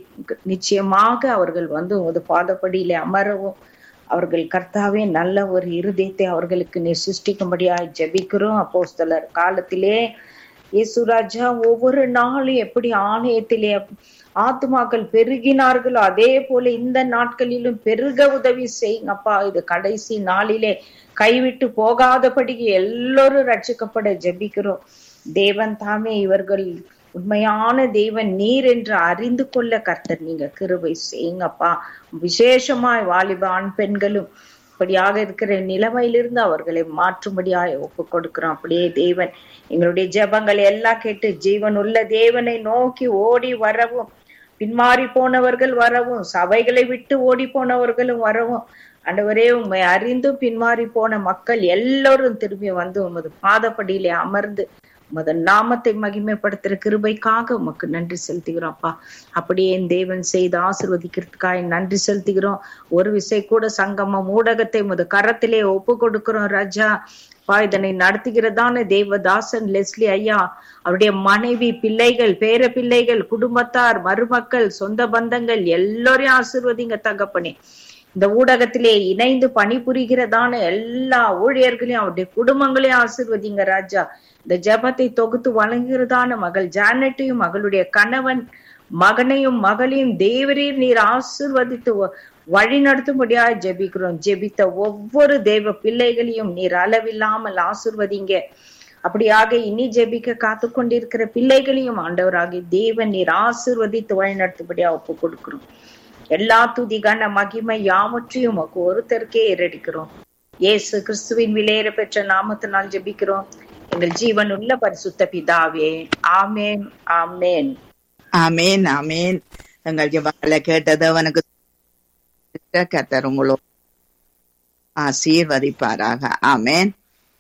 நிச்சயமாக அவர்கள் வந்து உமது பாதப்படியிலே அமரவும் அவர்கள் கர்த்தாவே நல்ல ஒரு இருதயத்தை அவர்களுக்கு நீர் சிருஷ்டிக்கும்படியாய் ஜெபிக்கிறோம். அப்போஸ்தலர் காலத்திலே இயேசுராஜா ஒவ்வொரு நாளும் எப்படி ஆலயத்திலே ஆத்துமாக்கள் பெருகினார்களோ அதே போல இந்த நாட்களிலும் பெருக உதவி செய்யுங்கப்பா. இது கடைசி நாளிலே கைவிட்டு போகாதபடி எல்லோரும் ரட்சிக்கப்பட ஜெபிக்கிறோம். தேவன் தாமே இவர்கள் உண்மையான தேவன் நீர் என்று அறிந்து கொள்ள கர்த்தர் நீங்க கிருபை செய்யுங்கப்பா. விசேஷமாய் வாலிப ஆண் பெண்களும் அப்படியாக இருக்கிற நிலைமையிலிருந்து அவர்களை மாற்றும்படியாய் ஒப்பு கொடுக்கிறோம். அப்படியே தேவன் எங்களுடைய ஜெபங்களை எல்லாம் கேட்டு ஜீவன் உள்ள தேவனை நோக்கி ஓடி வரவும், பின்மாறி போனவர்கள் வரவும், சபைகளை விட்டு ஓடி போனவர்களும் வரவும், ஆண்டவரே உண்மை அறிந்தும் பின்மாறி போன மக்கள் எல்லோரும் திரும்பி வந்து உமது பாதப்படியிலே அமர்ந்து உமது நாமத்தை மகிமைப்படுத்துற கிருபைக்காக உமக்கு நன்றி செலுத்துகிறோம் அப்பா. அப்படியே தேவன் செய்து ஆசீர்வதிக்கிறதுக்காக நன்றி செலுத்துகிறோம். ஒரு விசை கூட சங்கமம் ஊடகத்தை உமது கரத்திலே ஒப்பு கொடுக்கிறோம் ராஜா. இதனை நடத்துகிறதான தேவதாசன் லெஸ்லி ஐயா, அவருடைய மனைவி, பிள்ளைகள், பேர பிள்ளைகள், குடும்பத்தார், மருமக்கள், சொந்த பந்தங்கள் எல்லோரையும் ஆசீர்வதிங்க தகப்பனே. இந்த ஊடகத்திலே இணைந்து பணிபுரிகிறதான எல்லா ஊழியர்களையும் அவருடைய குடும்பங்களையும் ஆசீர்வதிங்க ராஜா. இந்த ஜெபத்தை தொகுத்து வழங்குகிறதான மகள் ஜானட்டையும் மகளுடைய கணவன் மகனையும் மகளையும் தேவரீர் நீர் ஆசீர்வதித்து வழி நடத்தும்படியா ஜெபிக்கிறோம். ஜெபித்த ஒவ்வொரு தேவ பிள்ளைகளையும் நீர் அளவில்லாமல் ஆசீர்வதிங்க. அப்படியாக இனி ஜெபிக்க காத்து கொண்டிருக்கிற பிள்ளைகளையும் ஆண்டவராகிய தேவன் நீர் ஆசீர்வதித்து வழி நடத்தும்படியா ஒப்பு கொடுக்கிறோம். எல்லா துதி கன மகிமை யாவற்றையும் உமக்கு ஒருத்தருக்கே ஏறெடுக்கிறோம். இயேசு கிறிஸ்துவின் விலையேற பெற்ற நாமத்தினால் ஜெபிக்கிறோம் எங்கள் ஜீவன் உள்ள பரிசுத்த பிதாவே, ஆமேன் ஆமேன். ஆமேன் ஆமேன். எங்கள் ஜெபங்களை கேட்டது அவனுக்கு கர்த்தர் உங்களோடு ஆசீர்வதிப்பாராக. ஆமேன்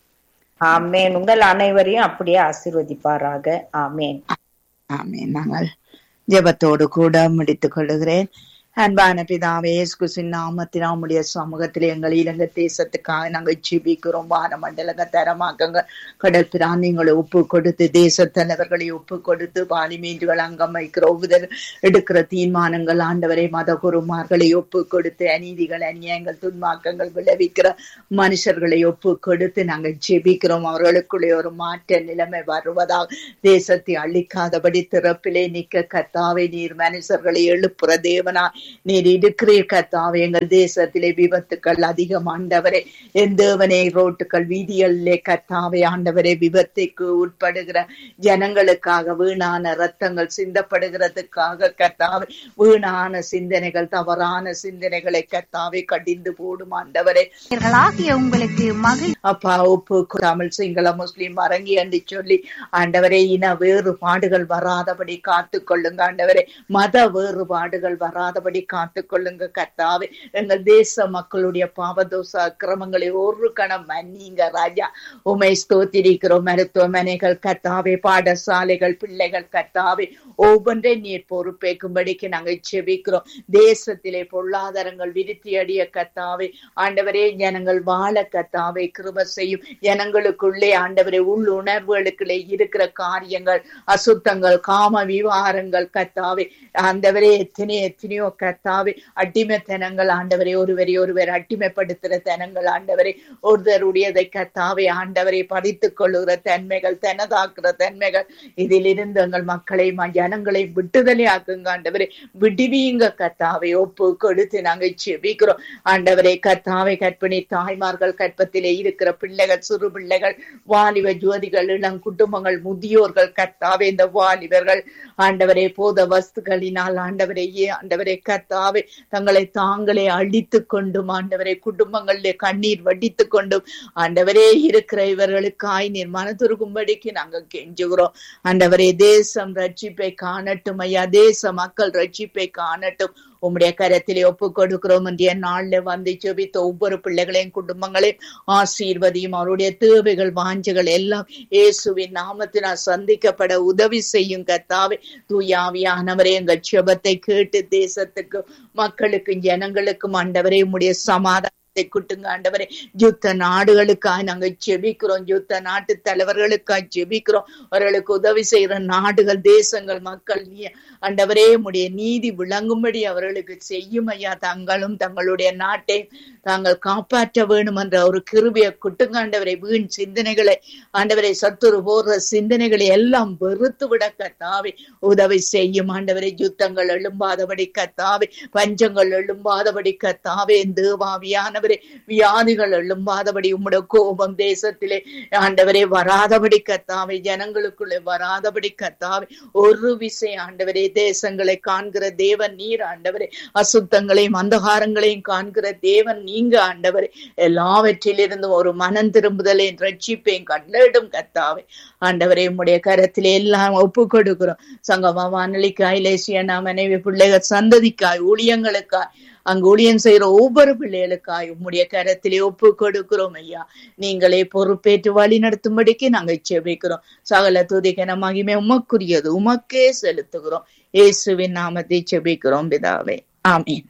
ஆமேன். உங்கள் அனைவரையும் அப்படியே ஆசீர்வதிப்பாராக. ஆமேன் ஆமேன். நாங்கள் ஜெபத்தோடு கூட முடித்துக் கொள்ளுகிறேன். அன்பான பிதாவே, இயேசு கிறிஸ்துவின் நாமத்தில் நம்முடைய சமூகத்திலே எங்கள் இலங்கை தேசத்துக்காக நாங்கள் ஜெபிக்கிறோம். வானமண்டலங்க தரமாக்கங்க கடல் பிராணிகளை ஒப்பு கொடுத்து, தேச தலைவர்களை ஒப்பு கொடுத்து, பாலிமீன்றுகள் அங்கம் வைக்கிற ஒவ்வொரு எடுக்கிற தீர்மானங்கள் ஆண்டவரை மத குருமார்களை ஒப்பு கொடுத்து, அநீதிகள் அநியாயங்கள் துன்மாக்கங்கள் விளைவிக்கிற மனுஷர்களை ஒப்பு கொடுத்து நாங்கள் ஜெபிக்கிறோம். அவர்களுக்குள்ளே ஒரு மாற்ற நிலைமை வருவதாக, தேசத்தை அழிக்காதபடி திறப்பிலே நிற்க கர்த்தாவே நீர் மனுஷர்களை எழுப்புற தேவனா நீர் இருக்கிறீர் கர்த்தாவே. எங்கள் தேசத்திலே விபத்துக்கள் அதிகம் ஆண்டவரே. எந்தவனே ரோட்டுகள் வீதிகளிலே கர்த்தாவே ஆண்டவரே விபத்துக்கு உட்படுகிற ஜனங்களுக்காக வீணான ரத்தங்கள் சிந்தப்படுகிறதுக்காக கர்த்தாவே வீணான சிந்தனைகள் தவறான சிந்தனைகளை கர்த்தாவே கடிந்து போடும் ஆண்டவரே. உங்களுக்கு அப்பா ஒப்பு தமிழ் சிங்கள முஸ்லிம் அரங்கி என்று சொல்லி ஆண்டவரே இன வேறுபாடுகள் வராதபடி காத்து கொள்ளுங்க ஆண்டவரே. மத வேறுபாடுகள் வராதபடி காத்துக் கொள்ளுங்க கர்த்தாவே. எங்கள் தேச மக்களுடைய பாவதோச அக்கிரமங்களை ஒரு கணம் மன்னிங்க ராஜா. உமை ஸ்தோத்திரிக்கிறோம். மருத்துவமனைகள் கர்த்தாவே, பாடசாலைகள், பிள்ளைகள் கர்த்தாவே ஒவ்வொன்றை நீர் பொறுப்பேற்கும்படிக்கு நாங்கள் செபிக்கிறோம். தேசத்திலே பொருளாதாரங்கள் விருத்தி அடைய கர்த்தாவே ஆண்டவரே ஜனங்கள் வாழ கர்த்தாவே கிருபை செய்யும். ஜனங்களுக்குள்ளே ஆண்டவரே உள்ளுணர்வுகளுக்குள்ளே இருக்கிற காரியங்கள், அசுத்தங்கள், காம விவகாரங்கள் கர்த்தாவே ஆண்டவரே எத்தனையோ கர்த்தாவே அடிமைத்தனங்கள் ஆண்டவரே, ஒருவர் அடிமைப்படுத்துற தனங்கள் ஆண்டவரே, ஒருவருடையதை கர்த்தாவே ஆண்டவரை படித்துக் கொள்ளுகிற தன்மைகள், தனதாக்குற தன்மைகள், இதில் இருந்து எங்கள் மக்களை ஜனங்களை விட்டுதலை ஆக்குங்க ஆண்டவரே. விடுவீங்க கர்த்தாவே. ஒப்பு கொடுத்து நாங்கள் செபிக்கிறோம் ஆண்டவரே. கர்த்தாவே கற்பிணி தாய்மார்கள், கற்பத்திலே இருக்கிற பிள்ளைகள், சிறு பிள்ளைகள், வாலிப ஜோதிகள், இளம் குடும்பங்கள், முதியோர்கள் கர்த்தாவே இந்த வாலிபர்கள் ஆண்டவரே போத வஸ்துகளினால் ஆண்டவரே ஆண்டவரே கர்த்தாவே தங்களை தாங்களே அழித்துக் கொண்டும் ஆண்டவரே குடும்பங்களிலே கண்ணீர் வடித்துக் கொண்டும் ஆண்டவரே இருக்கிற இவர்களுக்காய் நீர் மனதுருகும்படிக்கு நாங்கள் கெஞ்சுகிறோம் ஆண்டவரே. தேசம் ரட்சிப்பை காணட்டும் ஐயா. தேச மக்கள் ரட்சிப்பை காணட்டும். உம்முடைய கரத்திலே ஒப்பு கொடுக்கிறோம். இன்றைய நாள்ல வந்து ஜெபித்த ஒவ்வொரு பிள்ளைகளையும் குடும்பங்களையும் ஆசீர்வதியும். அவருடைய தேவைகள் வாஞ்சைகள் எல்லாம் இயேசுவின் நாமத்தினால் சந்திக்கப்பட உதவி செய்யும் கர்த்தாவே. தூயாவியானவரே எங்கள் ஜெபத்தை கேட்டு தேசத்துக்கு மக்களுக்கும் ஜனங்களுக்கும் ஆண்டவரே உம்முடைய சமாதானம் குட்டுங்க ஆண்டவரே. யுத்த நாடுகளுக்காக நாங்கள் ஜெபிக்கிறோம். யுத்த நாட்டு தலைவர்களுக்காக ஜெபிக்கிறோம். அவர்களுக்கு உதவி செய்யற நாடுகள், தேசங்கள், மக்கள் ஆண்டவரே உம்முடைய நீதி விளங்கும்படி அவர்களுக்கு செய்யும் ஐயா. தங்களும் தங்களுடைய நாட்டை தாங்கள் காப்பாற்ற வேணும் என்ற ஒரு கிருபையை குட்டுங்க ஆண்டவரை. வீண் சிந்தனைகளை ஆண்டவரை, சத்துரு போடுற சிந்தனைகளை எல்லாம் வெறுத்து விட கர்த்தாவே உதவி செய்யும் ஆண்டவரை. யுத்தங்கள் எழும்பாதபடி கர்த்தாவே, பஞ்சங்கள் எழும்பாதபடி கர்த்தாவே, தேவாவியான வியாதிகள் எழும்பாதபடி, உம்முடைய கோபம் தேசத்திலே ஆண்டவரே வராதபடி கர்த்தாவே, ஜனங்களுக்குள்ளே வராதபடி கர்த்தாவே, ஒரு விசை ஆண்டவரே தேசங்களை காண்கிற தேவன் நீர் ஆண்டவரே. அசுத்தங்களையும் அந்தகாரங்களையும் காண்கிற தேவன் நீங்க ஆண்டவரே. எல்லாவற்றிலிருந்தும் ஒரு மனம் திரும்புதலை ரட்சிப்பையும் கண்டடும் கர்த்தாவே ஆண்டவரே. உம்முடைய கரத்திலே எல்லாம் ஒப்பு கொடுக்கிறோம். சங்கமா வானொலிக்காய், லேசியனா மனைவி பிள்ளைகள் சந்ததிக்காய், ஊழியங்களுக்காய், அங்கு ஊழியம் செய்யற ஒவ்வொரு பிள்ளைகளுக்காய் உம்முடைய கரத்திலே ஒப்பு கொடுக்கிறோம் ஐயா. நீங்களே பொறுப்பேற்று வழி நடத்தும்படிக்கு நாங்கள் செபிக்கிறோம். சகல துதிகன மகிமை உமக்குரியது, உமக்கே செலுத்துகிறோம். இயேசுவின் நாமத்தை செபிக்கிறோம் பிதாவே, ஆமீன்.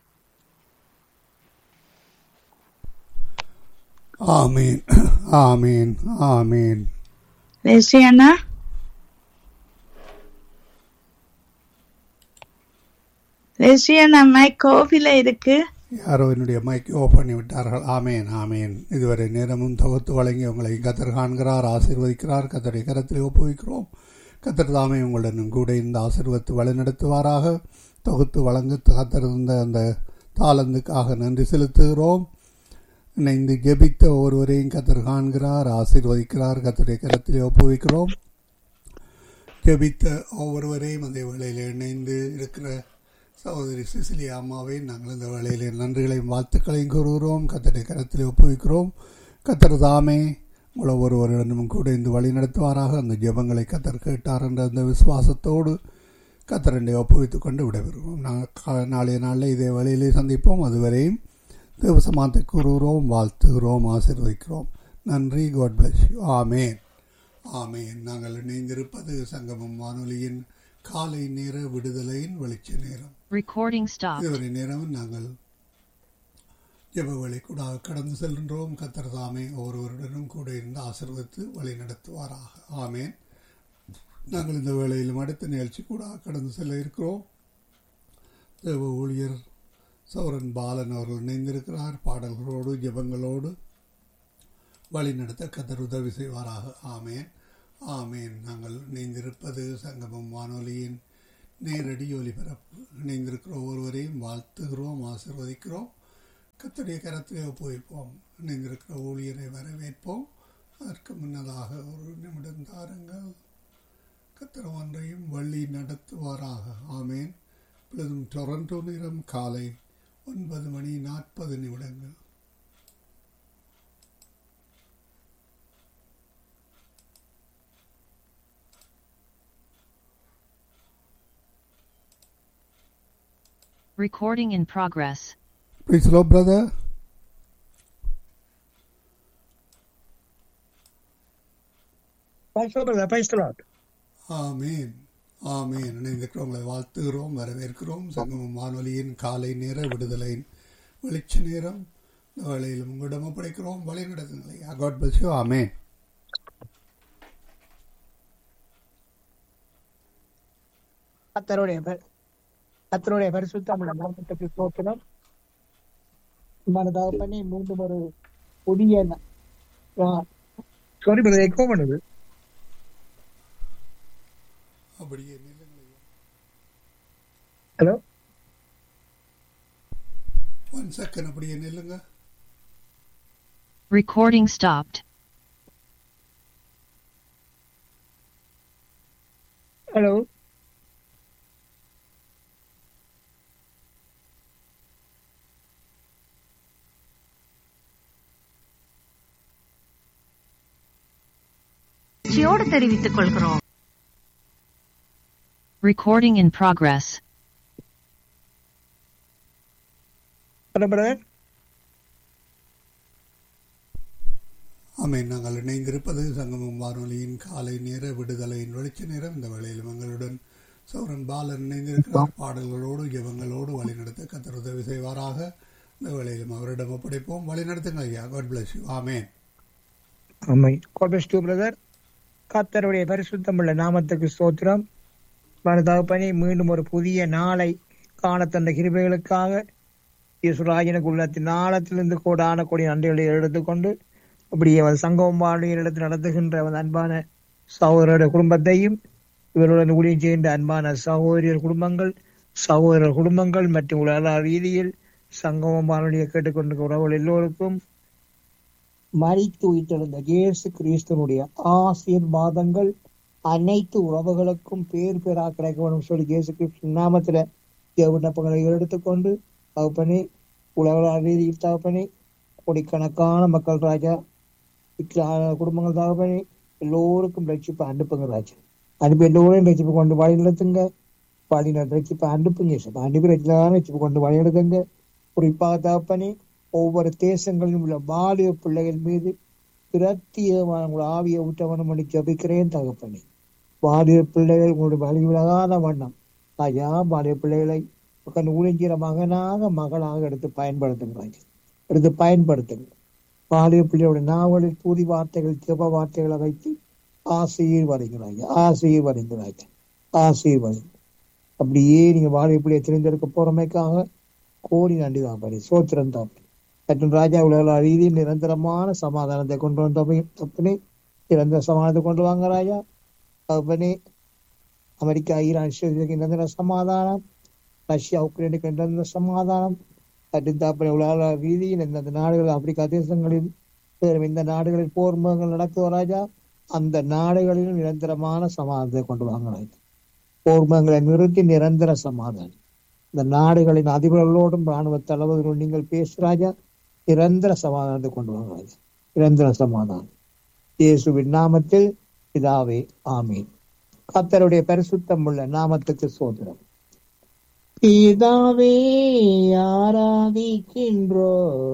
ஆமீன் ஆமீன் ஆமீன். லேசியனா மைக் ஆஃப்ல இருக்கு. யாரோ என்னுடைய மைக் ஓப் பண்ணி விட்டார்கள். ஆமேன் ஆமேன். இதுவரை நேரமும் தொகுத்து வழங்கி உங்களை கத்தர் காண்கிறார், ஆசீர்வதிக்கிறார். கத்தரை கரத்தில் ஒப்புவிக்கிறோம். கத்தர் தாமே உங்களுடன் கூட இந்த ஆசீர்வத்து வழிநடத்துவாராக. தொகுத்து வழங்க கத்தறிந்த அந்த தாளந்துக்காக நன்றி செலுத்துகிறோம். இணைந்து ஜெபித்த ஒருவரையும் கத்தர் காண்கிறார், ஆசீர்வதிக்கிறார். கத்தரை கரத்தில் ஒப்புவிக்கிறோம். ஜெபித்த ஒவ்வொருவரையும் அதே வேளையில் இணைந்து இருக்கிற சகோதரி சிசிலியா அம்மாவை நாங்கள் இந்த வேளையிலே நன்றிகளையும் வாழ்த்துக்களையும் கூறுகிறோம். கர்த்தருடைய கரத்திலே ஒப்புவிக்கிறோம். கர்த்தர் தாமே உங்களை ஒருவரிடமும் கூட இந்த வழி நடத்துவாராக. அந்த ஜெபங்களை கர்த்தர் கேட்டார் என்ற அந்த விசுவாசத்தோடு கர்த்தரை ஒப்புவித்துக் கொண்டு விடைபெறுகிறோம். நாளைய நாளில் இதே வழியிலே சந்திப்போம். அதுவரையும் தேவசமானத்தை கூறுகிறோம், வாழ்த்துகிறோம், ஆசீர்வதிக்கிறோம். நன்றி. God bless you. ஆமேன். ஆமேன். நாங்கள் இணைந்திருப்பது சங்கமம் வானொலியின் காலை நேர விடுதலையின் வெளிச்ச நேரம். இதுவரை நேரம் நாங்கள் ஜெபவேளை கூட கடந்து செல்கின்றோம். கர்த்தர் தாமே ஒவ்வொருவருடனும் கூட இருந்து ஆசீர்வதித்து வழி நடத்துவாராக. ஆமேன். நாங்கள் இந்த வேளையிலும் அடுத்த நிகழ்ச்சி கூட கடந்து செல்ல இருக்கிறோம். தேவ ஊழியர் சௌரன் பாலன் அவர்கள் இணைந்திருக்கிறார். பாடல்களோடு ஜெபங்களோடு வழி நடத்த கர்த்தர் உதவி செய்வாராக. ஆமேன். ஆமேன். நாங்கள் இணைந்திருப்பது சங்கமம் வானொலியின் நேரடி ஒலிபரப்பு. இணைந்திருக்கிற ஒருவரையும் வாழ்த்துகிறோம், ஆசீர்வதிக்கிறோம். கர்த்தருடைய கரத்திலே ஒப்புவிப்போம். இணைந்திருக்கிற ஊழியரை வரவேற்போம். அதற்கு முன்னதாக ஒரு நிமிடம் தாருங்கள். கர்த்தர் ஒன்றையும் வழி நடத்துவாராக. ஆமேன். இப்பொழுதும் டொரண்டோ நேரம் காலை 9:40. Recording in progress. Praise the Lord, brother. Praise the Lord. Praise the Lord. ஆமேன். ஆமேன். இணைந்திருக்கிறவங்களை வாழ்த்துகிறோம், வரவேற்கிறோம். சங்கமம் வானொலியின் காலை நேர விடுதலையின் வெளிச்ச நேரம். இந்த வேளையிலும் உங்களிடம் ஒப்படைக்கிறோம். வழி நடத்துங்கள். God bless you. ஆமேன். கர்த்தருடைய பரிசுத்தமுள்ள நாமத்துக்கு ஸ்தோத்திரம். மனதாக பண்ணி மீண்டும் ஒரு புதிய எக்கோ பண்ணுது. அப்படியே ஹலோ, 1 second. அப்படியே நில்லுங்க. Recording stopped. ஹலோ, தெரிவித்துக் கொள்கிறோம். Recording in progress. ஆமேன். நாங்கள் இணைந்திருப்பது சங்கமம் வானொலியின் காலை நேர விடுதலையின் வெளிச்ச நேரம். இந்த வேளையில் எங்களுடன் சௌரன் பாலன் இணைந்திருக்கிறார். பாடல்களோடு ஜெபங்களோடு வழி நடத்த கர்த்தர் உதவி செய்வாராக. இந்த வேளையிலும் அவரிடம் ஒப்படைப்போம். வழி நடத்துங்க ஐயா. God bless you. Amen. Amen. God bless you, brother. கர்த்தருடைய பரிசுத்தமுள்ள நாமத்துக்கு ஸ்தோத்திரம். தகப்பனே, மீண்டும் ஒரு புதிய நாளை காண தந்த கிருபைகளுக்காக இயேசுராஜனுக்கு உள்ளத்தின் ஆழத்திலிருந்து கோடான கோடி நன்றிகளை எடுத்துக்கொண்டு அப்படியே சங்கமம் வானொலியின் இடத்தில் நடத்துகின்ற அன்பான சகோதரருடைய குடும்பத்தையும் இவருடன் ஊழியம் செய்கின்ற அன்பான சகோதரியர் குடும்பங்கள் மற்றும் உலக ரீதியில் சங்கமம் வானொலியை கேட்டுக்கொண்டிருக்கிற உறவுகள் எல்லோருக்கும் மரித்து உயிர்த்தெழுந்த இயேசு கிறிஸ்துவனுடைய ஆசீர்வாதங்கள் அனைத்து உறவுகளுக்கும் பேர் பேரா கிடைக்க வேண்டும் சொல்லி இயேசு கிறிஸ்து நாமத்துல விண்ணப்பங்களை எடுத்துக்கொண்டு தகப்பனே, உலக ரீதியில் தகப்பனே, கோடிக்கணக்கான மக்கள் ராஜா குடும்பங்கள் தகப்பனே எல்லோருக்கும் ரட்சிப்பை அனுப்புங்க ராஜா. அனுப்பி எல்லோரையும் ரட்சிப்பு கொண்டு வழி நடத்துங்க. ரட்சிப்பை அனுப்புங்க. அனுப்பி ரட்சிப்பு கொண்டு வழி நடத்துங்க. குறிப்பாக தகப்பனே, ஒவ்வொரு தேசங்களிலும் உள்ள வாலிப பிள்ளைகள் மீது பிரத்தியமான உங்கள் ஆவியை ஊற்றவனம் பண்ணி ஜபிக்கிறேன் தகப்பனே. வாலிப பிள்ளைகள் உங்களுடைய வழி விலகாத வண்ணம் ஐயா, வாலிப பிள்ளைகளை ஊழியங்கிற மகளாக எடுத்து பயன்படுத்துங்க. வாலிப பிள்ளைகளுடைய நாவலில் புதி வார்த்தைகள், ஜெப வார்த்தைகளை வைத்து ஆசீர்வதிக்கிறாங்க. அப்படியே நீங்க வாலிப பிள்ளையை தெரிந்தெடுக்க போறமைக்காக கோடி நன்றி தான் பண்ணி சோத்திரம் தான். மற்றும் ராஜா உலக ரீதியில் நிரந்தரமான சமாதானத்தை கொண்டு வந்தப்பனே, நிரந்தர சமாதானத்தை கொண்டு வாங்க ராஜா. தகப்பனே, அமெரிக்கா ஈரான் நிரந்தர சமாதானம், ரஷ்யா உக்ரைனுக்கு நிரந்தர சமாதானம். தகப்பனே, உலக ரீதியில் இந்த நாடுகள், ஆப்பிரிக்கா தேசங்களில் இந்த நாடுகளில் போர் முகங்கள் நடக்குது ராஜா. அந்த நாடுகளிலும் நிரந்தரமான சமாதானத்தை கொண்டு வாங்க ராஜா. போர் முகங்களை நிறுத்தி நிரந்தர சமாதானம் இந்த நாடுகளின் அதிபர்களோடும் ராணுவ தளபதிகளோடும் நீங்கள் பேசுறாஜா, நிரந்தர சமாதானத்தை கொண்டு வாங்க ராஜா, நிரந்தர சமாதானம் இயேசுவின் நாமத்தில் பிதாவே, ஆமீன். கர்த்தருடைய பரிசுத்தம் உள்ள நாமத்துக்கு ஸ்தோத்திரம். பிதாவே ஆராதிக்கின்றோ